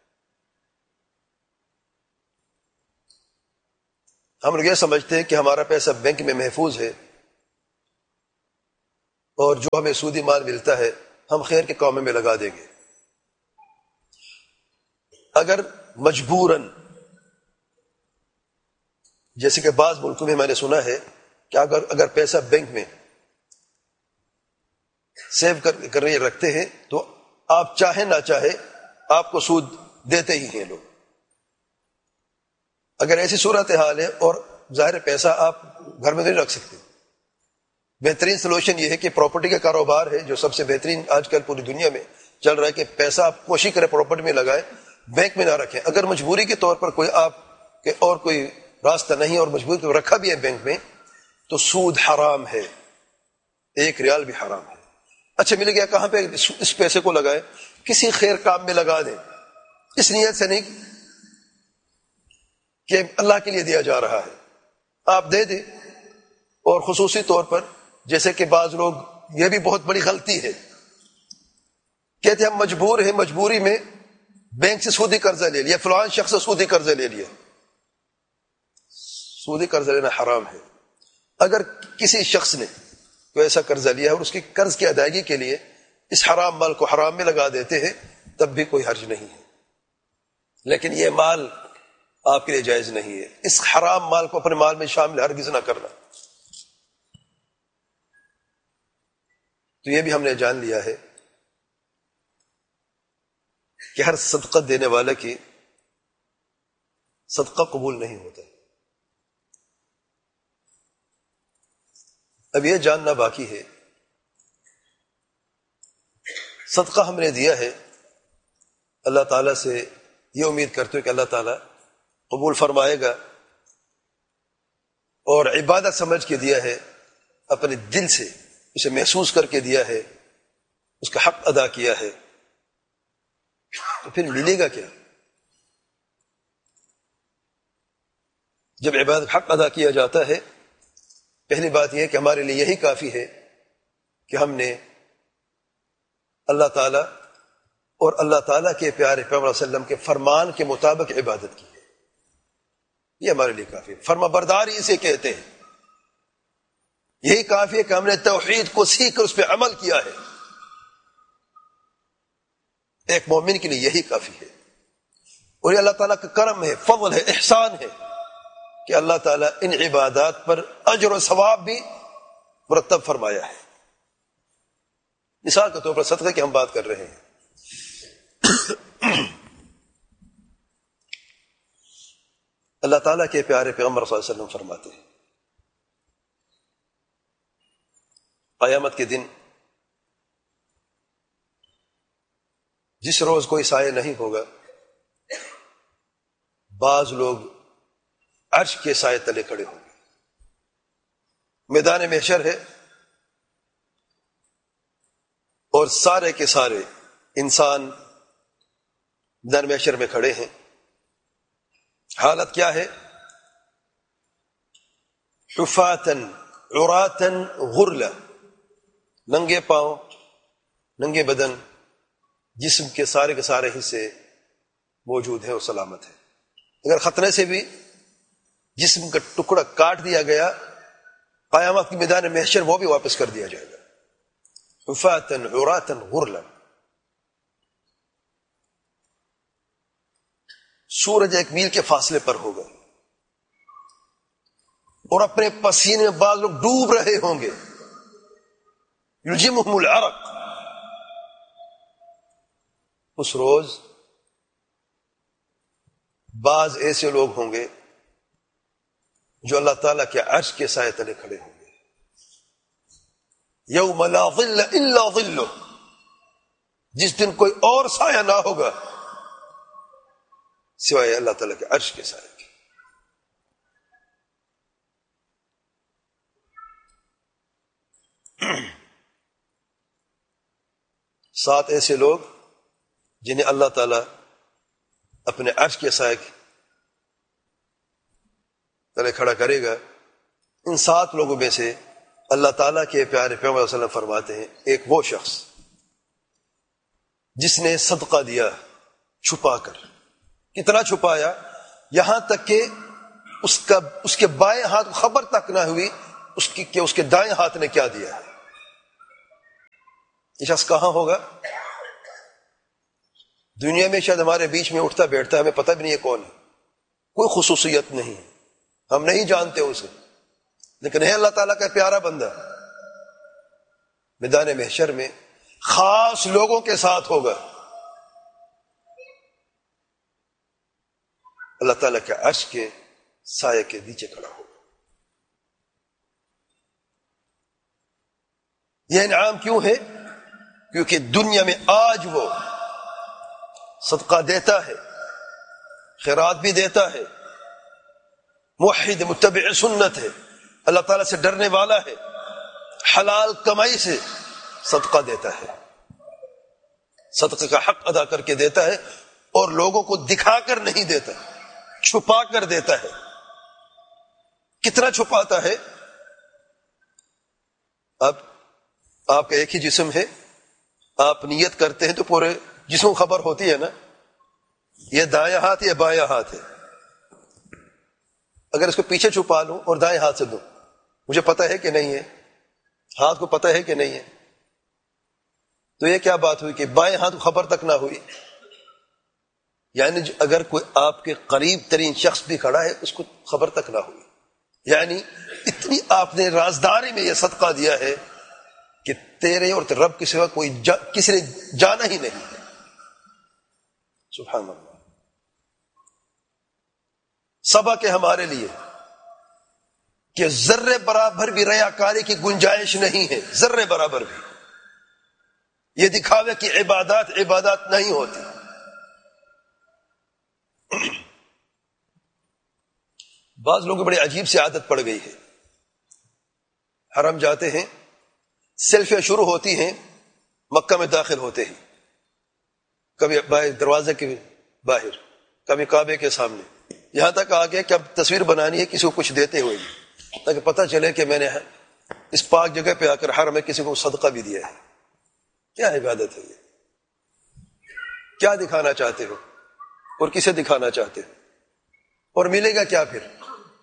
ہم لوگ یہ سمجھتے ہیں کہ ہمارا پیسہ بینک میں محفوظ ہے اور جو ہمیں سودی مال ملتا ہے ہم خیر کے کاموں میں لگا دیں گے۔ اگر مجبوراً، جیسے کہ بعض ملکوں میں میں نے سنا ہے کہ اگر پیسہ بینک میں سیو کر رکھتے ہیں تو آپ چاہے نہ چاہے آپ کو سود دیتے ہی ہیں لوگ. اگر ایسی صورتحال ہے اور ظاہر پیسہ آپ گھر میں نہیں رکھ سکتے، بہترین سولوشن یہ ہے کہ پراپرٹی کا کاروبار ہے جو سب سے بہترین آج کل پوری دنیا میں چل رہا ہے کہ پیسہ آپ کوشش کریں پراپرٹی میں لگائیں، بینک میں نہ رکھیں. اگر مجبوری کے طور پر کوئی آپ کے اور کوئی راستہ نہیں اور مجبوری کو رکھا بھی ہے بینک میں تو سود حرام ہے، 1 ریال بھی حرام ہے. اچھا مل گیا، کہاں پہ اس پیسے کو لگائے؟ کسی خیر کام میں لگا دیں، اس نیت سے نہیں کہ اللہ کے لیے دیا جا رہا ہے، آپ دے دیں. اور خصوصی طور پر جیسے کہ بعض لوگ، یہ بھی بہت بڑی غلطی ہے، کہتے ہم مجبور ہیں، مجبوری میں بینک سے سودی قرضہ لے لیا، فلان شخص سے سودی قرضہ لے لیا. سودی قرضہ لینا حرام ہے. اگر کسی شخص نے کوئی ایسا قرضہ لیا اور اس کی قرض کی ادائیگی کے لیے اس حرام مال کو حرام میں لگا دیتے ہیں تب بھی کوئی حرج نہیں ہے، لیکن یہ مال آپ کے لیے جائز نہیں ہے. اس حرام مال کو اپنے مال میں شامل ہرگز نہ کرنا. تو یہ بھی ہم نے جان لیا ہے کہ ہر صدقہ دینے والا کی صدقہ قبول نہیں ہوتا. اب یہ جاننا باقی ہے، صدقہ ہم نے دیا ہے، اللہ تعالیٰ سے یہ امید کرتے ہو کہ اللہ تعالیٰ قبول فرمائے گا، اور عبادت سمجھ کے دیا ہے، اپنے دل سے اسے محسوس کر کے دیا ہے، اس کا حق ادا کیا ہے، تو پھر ملے گا کیا؟ جب عبادت حق ادا کیا جاتا ہے، پہلی بات یہ ہے کہ ہمارے لیے یہی کافی ہے کہ ہم نے اللہ تعالیٰ اور اللہ تعالیٰ کے پیارے پیغمبر صلی اللہ علیہ وسلم کے فرمان کے مطابق عبادت کی ہے. یہ ہمارے لیے کافی ہے. فرما برداری اسے کہتے ہیں. یہی کافی ہے کہ ہم نے توحید کو سیکھ کر اس پہ عمل کیا ہے. ایک مومن کے لیے یہی کافی ہے. اور یہ اللہ تعالیٰ کا کرم ہے، فضل ہے، احسان ہے کہ اللہ تعالیٰ ان عبادات پر اجر و ثواب بھی مرتب فرمایا ہے. مثال کے طور پر صدقے کی ہم بات کر رہے ہیں. اللہ تعالیٰ کے پیارے پیغمبر صلی اللہ علیہ وسلم فرماتے ہیں قیامت کے دن جس روز کوئی سایہ نہیں ہوگا، بعض لوگ عرش کے سائے تلے کھڑے ہوں گے. میدان محشر ہے اور سارے کے سارے انسان میدان محشر میں کھڑے ہیں. حالت کیا ہے؟ حفاتن عراتن غرلا، ننگے پاؤں، ننگے بدن، جسم کے سارے حصے موجود ہیں اور سلامت ہیں. اگر خطرے سے بھی جسم کا ٹکڑا کاٹ دیا گیا، قیامت کی میدان محشر وہ بھی واپس کر دیا جائے گا. حفاتن عراتن غرلا. سورج 1 میل کے فاصلے پر ہوگا اور اپنے پسینے میں بعض لوگ ڈوب رہے ہوں گے. یلجمہم العرق. اس روز بعض ایسے لوگ ہوں گے جو اللہ تعالیٰ کے عرش کے سائے تلے کھڑے ہوں گے. یوم لا ظل الا ظلہ، جس دن کوئی اور سایہ نہ ہوگا سوائے اللہ تعالیٰ کے عرش کے سائے کے. سات ایسے لوگ جنہیں اللہ تعالیٰ اپنے عرش کے سائے کے تلے کھڑا کرے گا. ان 7 لوگوں میں سے اللہ تعالیٰ کے پیارے پیغمبر صلی اللہ علیہ وسلم فرماتے ہیں ایک وہ شخص جس نے صدقہ دیا چھپا کر. کتنا چھپایا؟ یہاں تک کہ اس کے بائیں ہاتھ کو خبر تک نہ ہوئی کہ اس کے دائیں ہاتھ نے کیا دیا ہے. یہ شخص کہاں ہوگا؟ دنیا میں شاید ہمارے بیچ میں اٹھتا بیٹھتا ہے، ہمیں پتہ بھی نہیں ہے کون ہے، کوئی خصوصیت نہیں ہے، ہم نہیں جانتے اسے، لیکن ہے اللہ تعالیٰ کا پیارا بندہ، میدان محشر میں خاص لوگوں کے ساتھ ہوگا، اللہ تعالیٰ کے عرش کے سائے کے نیچے کھڑا ہوگا۔ یہ انعام کیوں ہے؟ کیونکہ دنیا میں آج وہ صدقہ دیتا ہے، خیرات بھی دیتا ہے، موحد متبع سنت ہے، اللہ تعالیٰ سے ڈرنے والا ہے، حلال کمائی سے صدقہ دیتا ہے، صدقے کا حق ادا کر کے دیتا ہے، اور لوگوں کو دکھا کر نہیں دیتا، چھپا کر دیتا ہے۔ کتنا چھپاتا ہے؟ اب آپ کا ایک ہی جسم ہے، آپ نیت کرتے ہیں تو پورے جسم کو خبر ہوتی ہے نا، یہ دایاں ہاتھ یا بایاں ہاتھ ہے، اگر اس کو پیچھے چھپا لوں اور دائیں ہاتھ سے دوں، مجھے پتہ ہے کہ نہیں ہے، ہاتھ کو پتہ ہے کہ نہیں ہے، تو یہ کیا بات ہوئی کہ بائیں ہاتھ کو خبر تک نہ ہوئی؟ یعنی اگر کوئی آپ کے قریب ترین شخص بھی کھڑا ہے اس کو خبر تک نہ ہوئی، یعنی اتنی آپ نے رازداری میں یہ صدقہ دیا ہے کہ تیرے اور رب کے سوا کوئی کسی نے جانا ہی نہیں۔ سبحان اللہ۔ سبق ہے ہمارے لیے کہ ذرے برابر بھی ریاکاری کی گنجائش نہیں ہے، ذرے برابر بھی۔ یہ دکھاوے کہ عبادات نہیں ہوتی۔ بعض لوگوں کو بڑی عجیب سی عادت پڑ گئی ہے، حرم جاتے ہیں، سیلفیاں شروع ہوتی ہیں مکہ میں داخل ہوتے ہی، کبھی باہر دروازے کے باہر، کبھی کعبے کے سامنے، یہاں تک آگے کہ اب تصویر بنانی ہے کسی کو کچھ دیتے ہوئے تاکہ پتہ چلے کہ میں نے اس پاک جگہ پہ آ کر حرم میں کسی کو صدقہ بھی دیا ہے۔ کیا عبادت ہے یہ؟ کیا دکھانا چاہتے ہو اور کسے دکھانا چاہتے ہو؟ اور ملے گا کیا پھر؟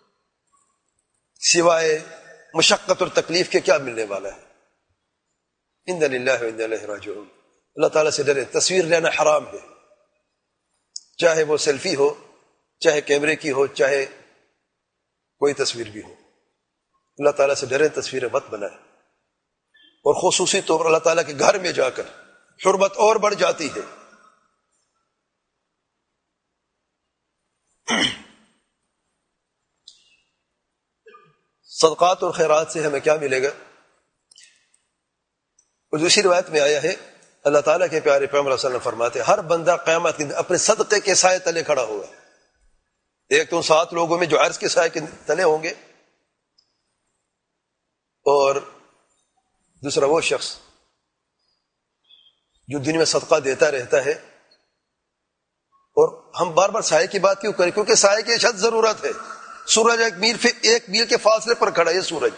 سوائے مشقت اور تکلیف کے کیا ملنے والا ہے؟ انا للہ و انا الیہ راجعون۔ اللہ تعالیٰ سے ڈرے، تصویر لینا حرام ہے، چاہے وہ سیلفی ہو، چاہے کیمرے کی ہو، چاہے کوئی تصویر بھی ہو۔ اللہ تعالیٰ سے ڈرے، تصویریں مت بنائیں، اور خصوصی طور پر اللہ تعالیٰ کے گھر میں جا کر حرمت اور بڑھ جاتی ہے۔ صدقات اور خیرات سے ہمیں کیا ملے گا؟ اور دوسری روایت میں آیا ہے، اللہ تعالیٰ کے پیارے پیغمبر صلی اللہ علیہ وسلم فرماتے ہیں ہر بندہ قیامت کے دن اپنے صدقے کے سائے تلے کھڑا ہوگا۔ ایک تو 7 لوگوں میں جو عرش کے سائے کے تلے ہوں گے، اور دوسرا وہ شخص جو دنیا میں صدقہ دیتا رہتا ہے۔ اور ہم بار بار سائے کی بات کیوں کریں؟ کیونکہ سائے کی اشد ضرورت ہے۔ سورج 1 میل کے فاصلے پر کھڑا ہے، سورج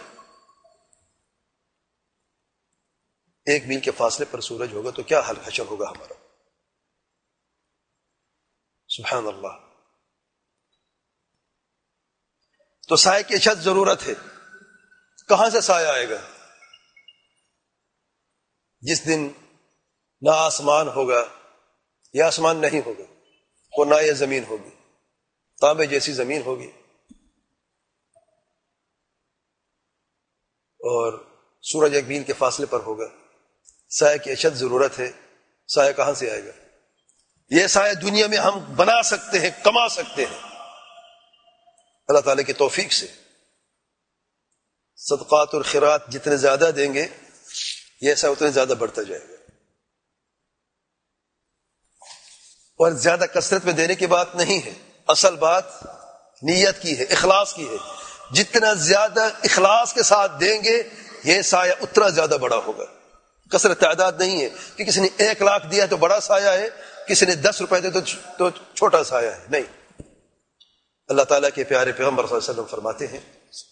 1 میل کے فاصلے پر سورج ہوگا تو کیا حل حشر ہوگا ہمارا؟ سبحان اللہ۔ تو سائے کی اشد ضرورت ہے۔ کہاں سے سایہ آئے گا؟ جس دن نہ آسمان ہوگا، یا آسمان نہیں ہوگا، اور نہ یہ زمین ہوگی، تانبے جیسی زمین ہوگی، اور سورج 1 میل کے فاصلے پر ہوگا۔ سایہ کی اشد ضرورت ہے۔ سایہ کہاں سے آئے گا؟ یہ سایہ دنیا میں ہم بنا سکتے ہیں، کما سکتے ہیں اللہ تعالیٰ کی توفیق سے۔ صدقات اور خیرات جتنے زیادہ دیں گے یہ سایہ اتنے زیادہ بڑھتا جائے گا۔ اور زیادہ کثرت میں دینے کی بات نہیں ہے، اصل بات نیت کی ہے، اخلاص کی ہے۔ جتنا زیادہ اخلاص کے ساتھ دیں گے یہ سایہ اتنا زیادہ بڑا ہوگا۔ کثرت تعداد نہیں ہے کہ کسی نے 1 لاکھ دیا تو بڑا سایہ ہے، کسی نے 10 روپے دے تو چھوٹا سایہ ہے، نہیں۔ اللہ تعالیٰ کے پیارے پیغمبر صلی اللہ علیہ وسلم فرماتے ہیں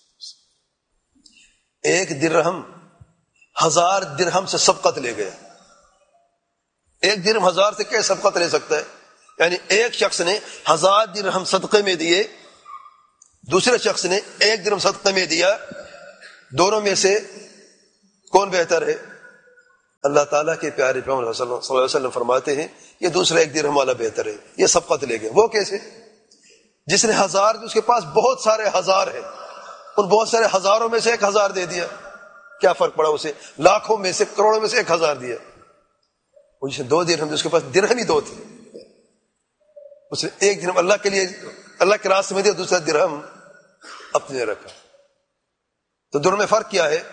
1 درہم 1000 درہم سے سبقت لے گیا۔ 1 درہم 1000 سے کیسے سبقت لے سکتا ہے؟ یعنی ایک شخص نے 1000 درہم صدقے میں دیے، دوسرے شخص نے 1 درہم صدقے میں دیا، دونوں میں سے کون بہتر ہے؟ اللہ تعالیٰ کے پیارے پیغمبر صلی اللہ علیہ وسلم فرماتے ہیں یہ دوسرا 1 درہم والا بہتر ہے، یہ صدقہ لے گئے۔ وہ کیسے؟ جس نے 1000 اس کے پاس بہت سارے 1000 ہیں، ان بہت سارے ہزاروں میں سے 1000 دے دیا، کیا فرق پڑا اسے؟ لاکھوں میں سے کروڑوں میں سے 1000 دیا۔ وہ جس نے 2 درہم، اس کے پاس درہم ہی 2 تھے، اس نے 1 درہم اللہ کے لیے، اللہ کے راستے میں دیا، دوسرا درہم اپنے رکھا۔ تو دونوں میں فرق کیا ہے؟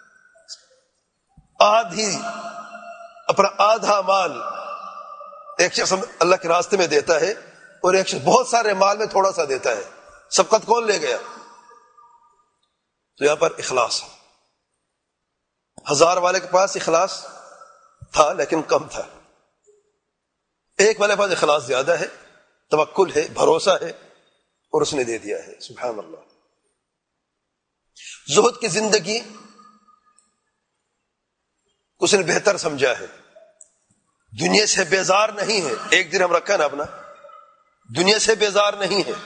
آدھی اپنا آدھا مال ایک شخص اللہ کے راستے میں دیتا ہے اور ایک شخص بہت سارے مال میں تھوڑا سا دیتا ہے، سبقت کون لے گیا؟ تو یہاں پر اخلاص ہے۔ 1000 والے کے پاس اخلاص تھا لیکن کم تھا، 1 والے کے پاس اخلاص زیادہ ہے، توکل ہے، بھروسہ ہے، اور اس نے دے دیا ہے۔ سبحان اللہ۔ زہد کی زندگی اس نے بہتر سمجھا ہے، دنیا سے بیزار نہیں ہے۔ 1 درہم رکھا نا اپنا، دنیا سے بیزار نہیں ہے۔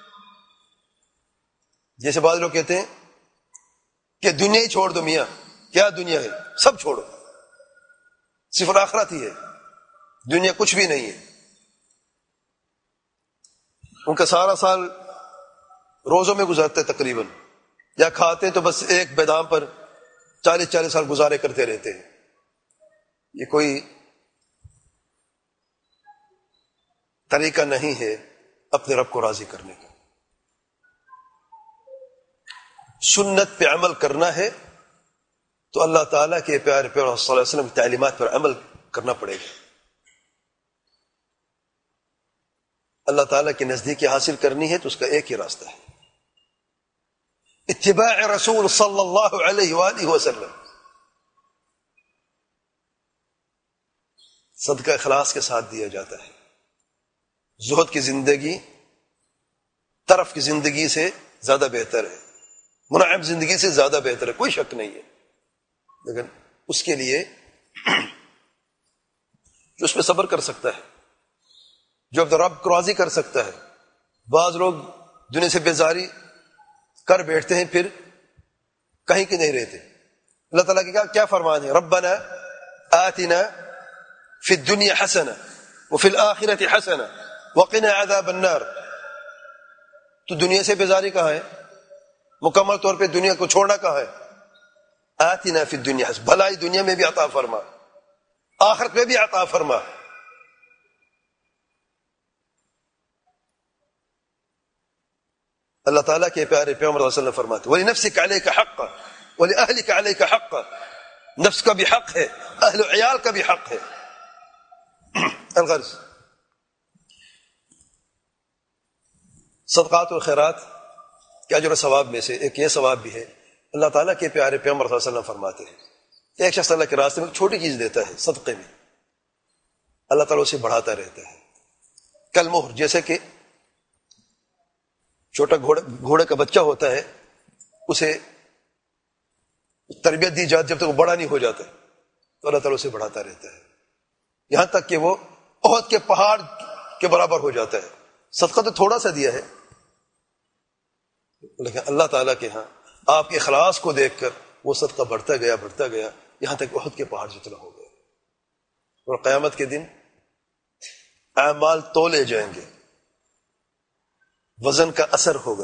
جیسے بعض لوگ کہتے ہیں کہ دنیا ہی چھوڑ دو میاں، کیا دنیا ہے؟ سب چھوڑو، صرف آخرت ہی ہے، دنیا کچھ بھی نہیں ہے۔ ان کا سارا سال روزوں میں گزرتا ہے تقریباً، یا کھاتے ہیں تو بس ایک بادام پر 40 سال گزارے کرتے رہتے ہیں۔ یہ کوئی طریقہ نہیں ہے اپنے رب کو راضی کرنے کا۔ سنت پہ عمل کرنا ہے تو اللہ تعالیٰ کے پیارے پیغمبر صلی اللہ علیہ وسلم کی تعلیمات پر عمل کرنا پڑے گا۔ اللہ تعالیٰ کی نزدیکی حاصل کرنی ہے تو اس کا ایک ہی راستہ ہے، اتباع رسول صلی اللہ علیہ وآلہ وسلم۔ صدقہ اخلاص کے ساتھ دیا جاتا ہے۔ زہد کی زندگی طرف کی زندگی سے زیادہ بہتر ہے، منعم زندگی سے زیادہ بہتر ہے، کوئی شک نہیں ہے، لیکن اس کے لیے جو اس پہ صبر کر سکتا ہے، جو اپنے رب کو راضی کر سکتا ہے۔ بعض لوگ دنیا سے بیزاری کر بیٹھتے ہیں، پھر کہیں کے نہیں رہتے۔ اللہ تعالیٰ کی کیا فرمان ہے؟ ربنا آتنا فی الدنیا حسنہ وفی الآخرۃ حسنہ وقنا عذاب النار۔ تو دنیا سے بیزاری کہاں ہے؟ مکمل طور پہ دنیا کو چھوڑنا کہاں ہے؟ آتنا فی الدنیا حسنہ، بھلائی دنیا میں بھی عطا فرما، آخرت میں بھی عطا فرما۔ اللہ تعالیٰ کے پیارے پیغمبر صلی اللہ علیہ وسلم فرماتے وَلِنَفْسِكَ عَلَيْكَ حَقًّا وَلِأَهْلِكَ عَلَيْكَ حَقًّا، نفس کا بھی حق ہے، اہل و عیال کا بھی حق ہے۔ الغرض صدقات و خیرات کے اجر و ثواب میں سے ایک یہ ثواب بھی ہے، اللہ تعالیٰ کے پیارے پیغمبر صلی اللہ علیہ وسلم فرماتے ہیں کہ ایک شخص اللہ کے راستے میں ایک چھوٹی چیز دیتا ہے صدقے میں، اللہ تعالیٰ اسے بڑھاتا رہتا ہے۔ کل مہر، جیسے کہ چھوٹا گھوڑے کا بچہ ہوتا ہے، اسے تربیت دی جاتی جب تک وہ بڑا نہیں ہو جاتا، تو اللہ تعالیٰ اسے بڑھاتا رہتا ہے یہاں تک کہ وہ احد کے پہاڑ کے برابر ہو جاتا ہے۔ صدقہ تو تھوڑا سا دیا ہے، لیکن اللہ تعالیٰ کے ہاں آپ کے اخلاص کو دیکھ کر وہ صدقہ بڑھتا گیا یہاں تک احد کے پہاڑ جتنا ہو گیا۔ اور قیامت کے دن اعمال تولے جائیں گے، وزن کا اثر ہوگا۔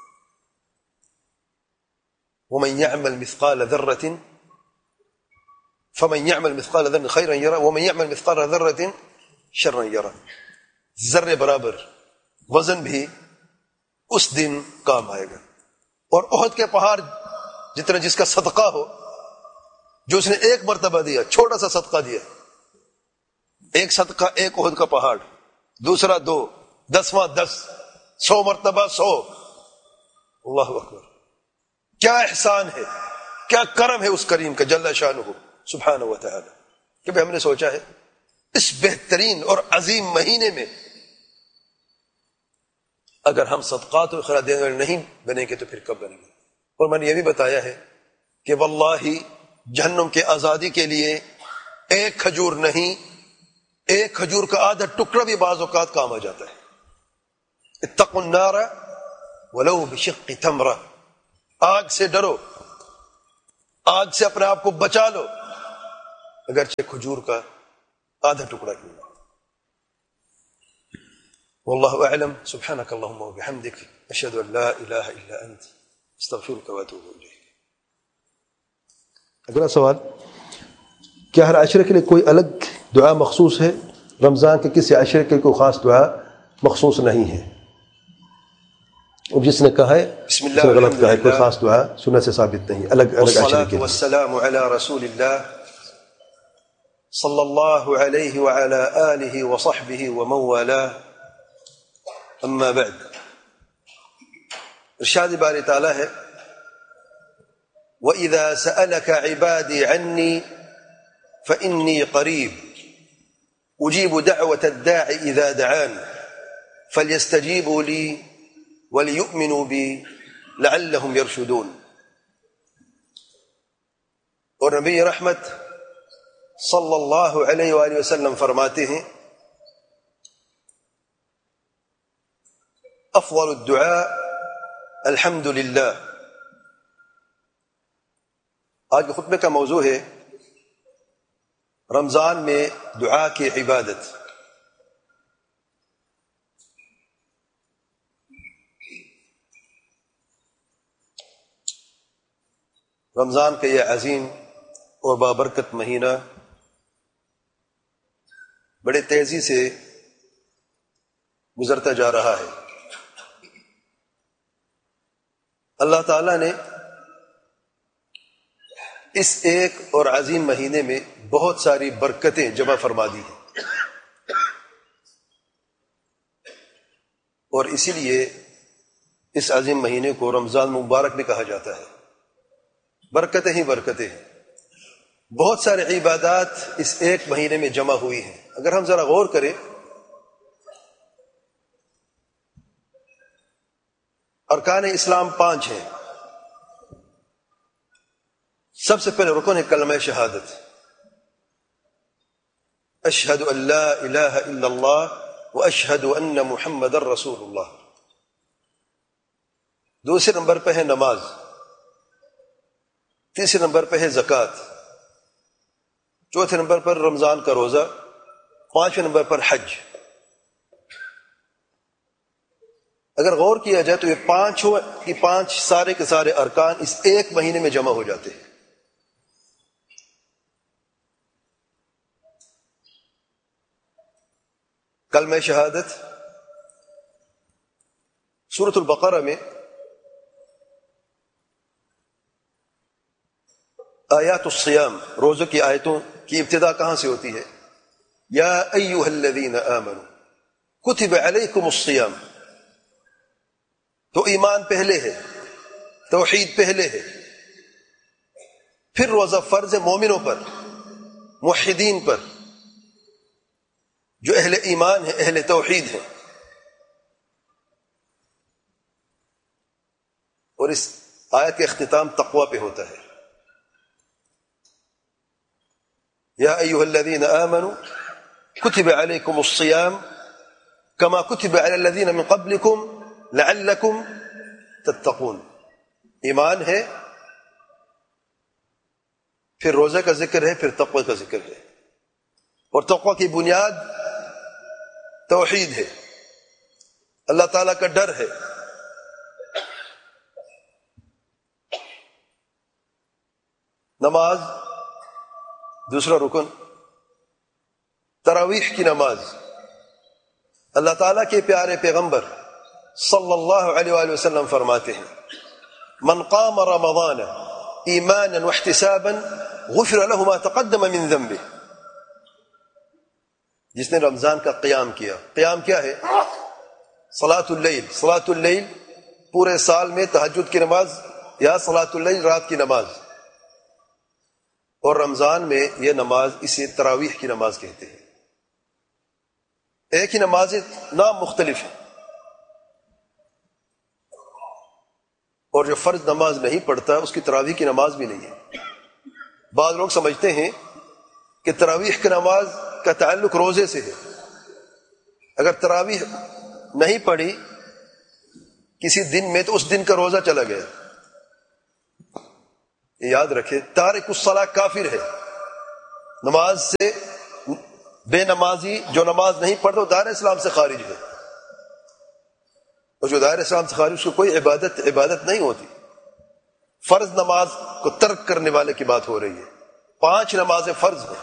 وَمَن يَعْمَلْ مِثْقَالَ ذَرَّةٍ فَمَن يَعْمَلْ مِثْقَالَ ذَرَّةٍ خَيْرًا يَرَهُ وَمَن يَعْمَلْ مِثْقَالَ ذَرَّةٍ شَرًّا يَرَهُ۔ ذرے برابر وزن بھی اس دن کام آئے گا، اور احد کے پہاڑ جتنا جس کا صدقہ ہو، جو اس نے ایک مرتبہ دیا، چھوٹا سا صدقہ دیا، ایک صدقہ ایک احد کا پہاڑ، دوسرا 2، 10واں 10، 100 مرتبہ 100۔ اللہ اکبر، کیا احسان ہے، کیا کرم ہے اس کریم کا جل شانہ سبحانہ و تعالی، کہ ہم نے سوچا ہے اس بہترین اور عظیم مہینے میں اگر ہم صدقات و خیرات دینے والے نہیں بنیں گے تو پھر کب بنیں گے؟ اور میں نے یہ بھی بتایا ہے کہ واللہ جہنم کے آزادی کے لیے ایک کھجور نہیں، ایک کھجور کا آدھا ٹکڑا بھی بعض اوقات کام آ جاتا ہے۔ اتقوا النار ولو بشق تمرہ، آگ سے ڈرو، آگ سے اپنے آپ کو بچا لو، اگرچہ کھجور کا آدھا ٹکڑا کیوں نہ. واللہ اعلم. سبحانک اللہم وبحمدک اشہد ان لا الہ الا انت استغفرک واتوب الیک. اگلا سوال، کیا ہر عشرے کے لیے کوئی الگ دعا مخصوص ہے؟ رمضان کے کسی عشرے کے کوئی خاص دعا مخصوص نہیں ہے. اب جس نے کہا ہے بسم اس نے اللہ غلط کہا ہے، کوئی الحمدللہ خاص دعا سنت سے ثابت نہیں، الگ الگ عشرے کے والصلاة لیے. والسلام علی رسول اللہ صلی اللہ علیہ وعلی آلہ وصحبہ ومن والاه. اما بعد. ارشاد باری تعالیٰ ہے وَإِذَا سَأَلَكَ عِبَادِي عَنِّي فَإِنِّي قَرِيبٌ أُجِيبُ دَعْوَةَ الدَّاعِ إِذَا دَعَانِ فَلْيَسْتَجِيبُوا لِي وَلْيُؤْمِنُوا بِي لَعَلَّهُمْ يَرْشُدُونَ. اور نبی رحمت صلی اللہ علیہ وآلہ وسلم فرماتے ہیں افضل الدعاء الحمد للہ. آج کے خطبے کا موضوع ہے رمضان میں دعا کی عبادت. رمضان کا یہ عظیم اور بابرکت مہینہ بڑے تیزی سے گزرتا جا رہا ہے. اللہ تعالیٰ نے اس ایک اور عظیم مہینے میں بہت ساری برکتیں جمع فرما دی ہیں، اور اسی لیے اس عظیم مہینے کو رمضان مبارک بھی کہا جاتا ہے. برکتیں ہی برکتیں ہیں. بہت سارے عبادات اس ایک مہینے میں جمع ہوئی ہیں. اگر ہم ذرا غور کریں، ارکان اسلام 5 ہیں. سب سے پہلے رکن ہے کلمہ شہادت، اشہد ان لا الہ الا اللہ واشہد ان محمد رسول اللہ. دوسرے نمبر پہ ہے نماز، تیسرے نمبر پہ ہے زکوٰۃ، چوتھے نمبر پر رمضان کا روزہ، پانچویں نمبر پر حج. اگر غور کیا جائے تو یہ پانچ سارے کے سارے ارکان اس ایک مہینے میں جمع ہو جاتے ہیں. کلمہ شہادت سورۃ البقرہ میں آیات الصیام، روزوں کی آیتوں کی ابتدا کہاں سے ہوتی ہے؟ یا ایھا الذین آمنوا کتب علیکم الصیام. تو ایمان پہلے ہے، توحید پہلے ہے، پھر روزہ فرض ہے مومنوں پر، موحدین پر، جو اہل ایمان ہے، اہل توحید ہے. اور اس آیت کا اختتام تقوی پہ ہوتا ہے. یا ایھا الذین آمنوا کتب علیکم الصیام کما کتب علی الذین من قبلکم لعلکم تتقون. ایمان ہے، پھر روزہ کا ذکر ہے، پھر تقوی کا ذکر ہے. اور تقوی کی بنیاد توحید ہے، اللہ تعالیٰ کا ڈر ہے. نماز دوسرا رکن، تراویح کی نماز. اللہ تعالیٰ کے پیارے پیغمبر صلی اللہ علیہ وآلہ وسلم فرماتے ہیں من قام رمضان ایمانا واحتسابا غفر له ما تقدم من ذنبه. جس نے رمضان کا قیام کیا، قیام کیا ہے؟ صلاۃ اللیل. صلاۃ اللیل پورے سال میں تہجد کی نماز یا صلاۃ اللیل رات کی نماز، اور رمضان میں یہ نماز اسے تراویح کی نماز کہتے ہیں. ایک ہی نماز، نام مختلف ہے. اور جو فرض نماز نہیں پڑھتا اس کی تراویح کی نماز بھی نہیں ہے. بعض لوگ سمجھتے ہیں کہ تراویح کی نماز کا تعلق روزے سے ہے. اگر تراویح نہیں پڑھی کسی دن میں تو اس دن کا روزہ چلا گیا. یہ یاد رکھے، تارک الصلاۃ کافر ہے، نماز سے بے نمازی جو نماز نہیں پڑھتا وہ دائرہ اسلام سے خارج ہے، اور جو دائرہ اسلام سے خارج اس کو کوئی عبادت نہیں ہوتی۔ فرض نماز کو ترک کرنے والے کی بات ہو رہی ہے، 5 نمازیں فرض ہیں۔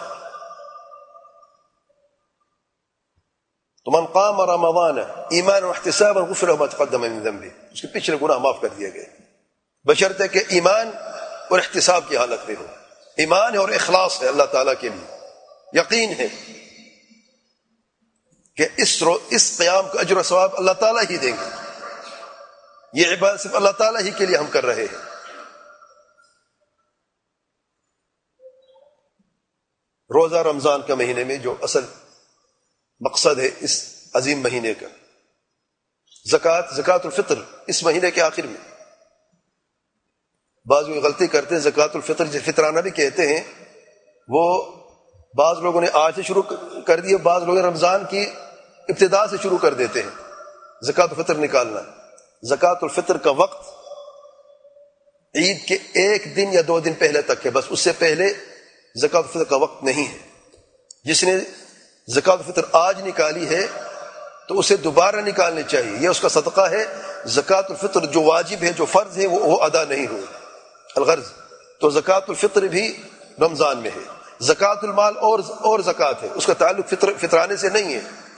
تو من قام رمضان ایمان و احتسابا غفر له ما تقدم من ذنبه، اس کے پچھلے گناہ معاف کر دیے گئے، بشرطے کہ ایمان اور احتساب کی حالت میں ہو۔ ایمان اور اخلاص ہے اللہ تعالیٰ کے لیے، یقین ہے کہ اس قیام کا اجر و ثواب اللہ تعالیٰ ہی دیں گے، یہ عبادت صرف اللہ تعالیٰ ہی کے لیے ہم کر رہے ہیں۔ روزہ رمضان کا مہینے میں جو اصل مقصد ہے اس عظیم مہینے کا، زکوٰۃ الفطر اس مہینے کے آخر میں، بعض لوگ غلطی کرتے ہیں، زکوٰۃ الفطر جسے فطرانہ بھی کہتے ہیں، وہ بعض لوگوں نے آج سے شروع کر دیا، بعض لوگ رمضان کی ابتدا سے شروع کر دیتے ہیں زکوٰۃ الفطر نکالنا۔ زکوٰۃ الفطر کا وقت عید کے 1 دن یا 2 دن پہلے تک ہے، بس اس سے پہلے زکوٰۃ الفطر کا وقت نہیں ہے۔ جس نے زکوٰۃ الفطر آج نکالی ہے تو اسے دوبارہ نکالنی چاہیے، یہ اس کا صدقہ ہے۔ زکوٰۃ الفطر جو واجب ہے، جو فرض ہے، وہ ادا نہیں ہوئی الغرض، تو زکوٰۃ الفطر بھی رمضان میں ہے۔ زکوٰۃ المال اور زکوٰۃ ہے، اس کا تعلق فطرانے سے نہیں ہے۔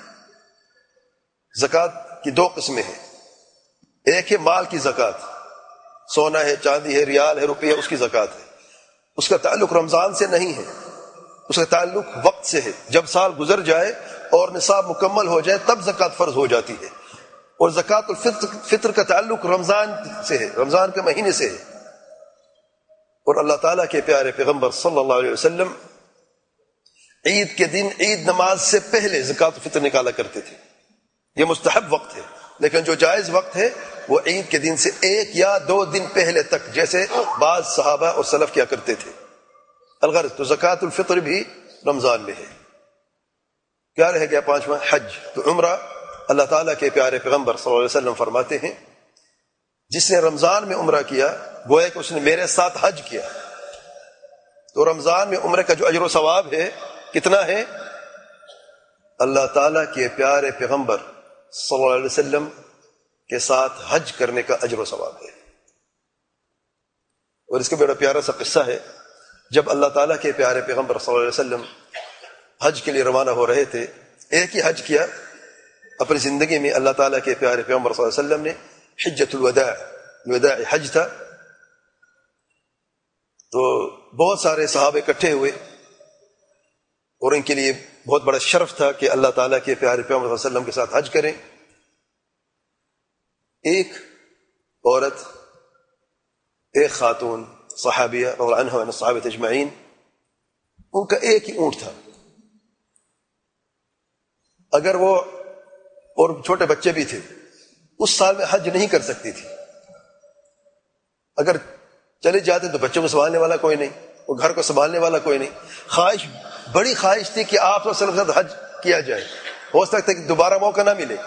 زکوٰۃ کی 2 قسمیں ہیں، ایک ہے مال کی زکوٰۃ، سونا ہے، چاندی ہے، ریال ہے، روپیہ، اس کی زکوٰۃ ہے، اس کا تعلق رمضان سے نہیں ہے، اس کا تعلق وقت سے ہے۔ جب سال گزر جائے اور نصاب مکمل ہو جائے تب زکوٰۃ فرض ہو جاتی ہے، اور زکوٰۃ الفطر کا تعلق رمضان سے ہے، رمضان کے مہینے سے ہے۔ اور اللہ تعالیٰ کے پیارے پیغمبر صلی اللہ علیہ وسلم عید کے دن عید نماز سے پہلے زکوٰۃ الفطر نکالا کرتے تھے۔ یہ مستحب وقت ہے، لیکن جو جائز وقت ہے وہ عید کے دن سے 1 یا 2 دن پہلے تک، جیسے بعض صحابہ اور سلف کیا کرتے تھے الغرض۔ تو زکوٰۃ الفطر بھی رمضان میں ہے۔ کیا رہ گیا 5واں؟ حج۔ تو عمرہ، اللہ تعالیٰ کے پیارے پیغمبر صلی اللہ علیہ وسلم فرماتے ہیں جس نے رمضان میں عمرہ کیا گویا کہ اس نے میرے ساتھ حج کیا۔ تو رمضان میں عمرے کا جو اجر و ثواب ہے کتنا ہے؟ اللہ تعالیٰ کے پیارے پیغمبر صلی اللہ علیہ وسلم کے ساتھ حج کرنے کا اجر و ثواب ہے۔ اور اس کا بڑا پیارا سا قصہ ہے، جب اللہ تعالیٰ کے پیارے پیغمبر صلی اللہ علیہ وسلم حج کے لیے روانہ ہو رہے تھے، ایک ہی حج کیا اپنی زندگی میں۔ اللہ تعالیٰ کے پیارے پیغمبر صلی اللہ علیہ وسلم نے حجۃ الوداع حج تھا، تو بہت سارے صحابہ اکٹھے ہوئے اور ان کے لیے بہت بڑا شرف تھا کہ اللہ تعالیٰ کے پیارے پیغمبر صلی اللہ علیہ وسلم کے ساتھ حج کریں۔ ایک عورت، ایک خاتون صحابیہ رضی اللہ عنہا الصحابہ اجمعین، ان کا ایک ہی اونٹ تھا۔ اگر وہ، اور چھوٹے بچے بھی تھے، اس سال میں حج نہیں کر سکتی تھی۔ اگر چلے جاتے تو بچوں کو سنبھالنے والا کوئی نہیں، وہ گھر کو سنبھالنے والا کوئی نہیں۔ بڑی خواہش تھی کہ آپ صلی اللہ علیہ وسلم کے ساتھ حج کیا جائے، ہو سکتا ہے کہ دوبارہ موقع نہ ملے،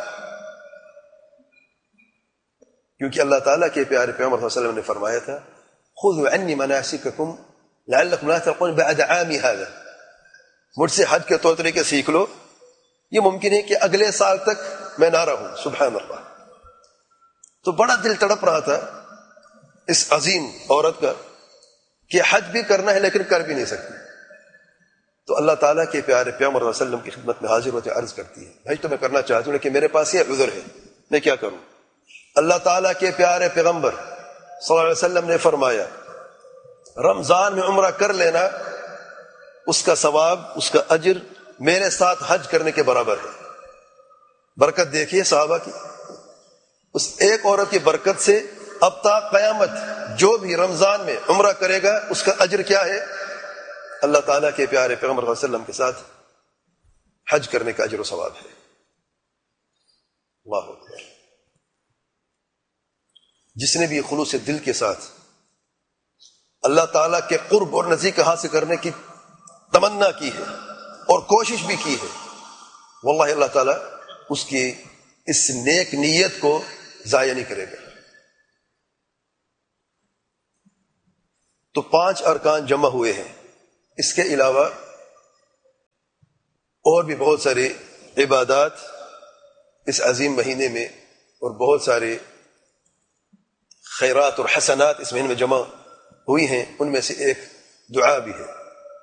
کیونکہ اللہ تعالیٰ کے پیارے پیغمبر صلی اللہ علیہ وسلم نے فرمایا تھا خذوا عنی مناسککم لعلکم لا تلقون بعد عامی ھذا، مجھ سے حج کے طور طریقے سیکھ لو، یہ ممکن ہے کہ اگلے سال تک میں نہ رہوں۔ سبحان اللہ۔ تو بڑا دل تڑپ رہا تھا اس عظیم عورت کا کہ حج بھی کرنا ہے لیکن کر بھی نہیں سکتی۔ تو اللہ تعالیٰ کے پیارے پیغمبر صلی اللہ علیہ وسلم کی خدمت میں حاضر ہوتے عرض کرتی ہے بھائی تو میں کرنا چاہتی ہوں لیکن میرے پاس یہ عذر ہے، میں کیا کروں؟ اللہ تعالیٰ کے پیارے پیغمبر صلی اللہ علیہ وسلم نے فرمایا رمضان میں عمرہ کر لینا، اس کا ثواب، اس کا اجر میرے ساتھ حج کرنے کے برابر ہے۔ برکت دیکھیے صحابہ کی، اس ایک عورت کی برکت سے اب تا قیامت جو بھی رمضان میں عمرہ کرے گا اس کا اجر کیا ہے؟ اللہ تعالیٰ کے پیارے پیغمبر صلی اللہ علیہ وسلم کے ساتھ حج کرنے کا اجر و ثواب ہے۔ اللہ اکبر۔ جس نے بھی خلوص دل کے ساتھ اللہ تعالیٰ کے قرب اور نزدیک حاصل کرنے کی تمنا کی ہے اور کوشش بھی کی ہے، واللہ اللہ تعالیٰ اس کی اس نیک نیت کو ضائع نہیں کرے گا۔ تو 5 ارکان جمع ہوئے ہیں، اس کے علاوہ اور بھی بہت سارے عبادات اس عظیم مہینے میں اور بہت سارے خیرات اور حسنات اس مہینے میں جمع ہوئی ہیں، ان میں سے ایک دعا بھی ہے۔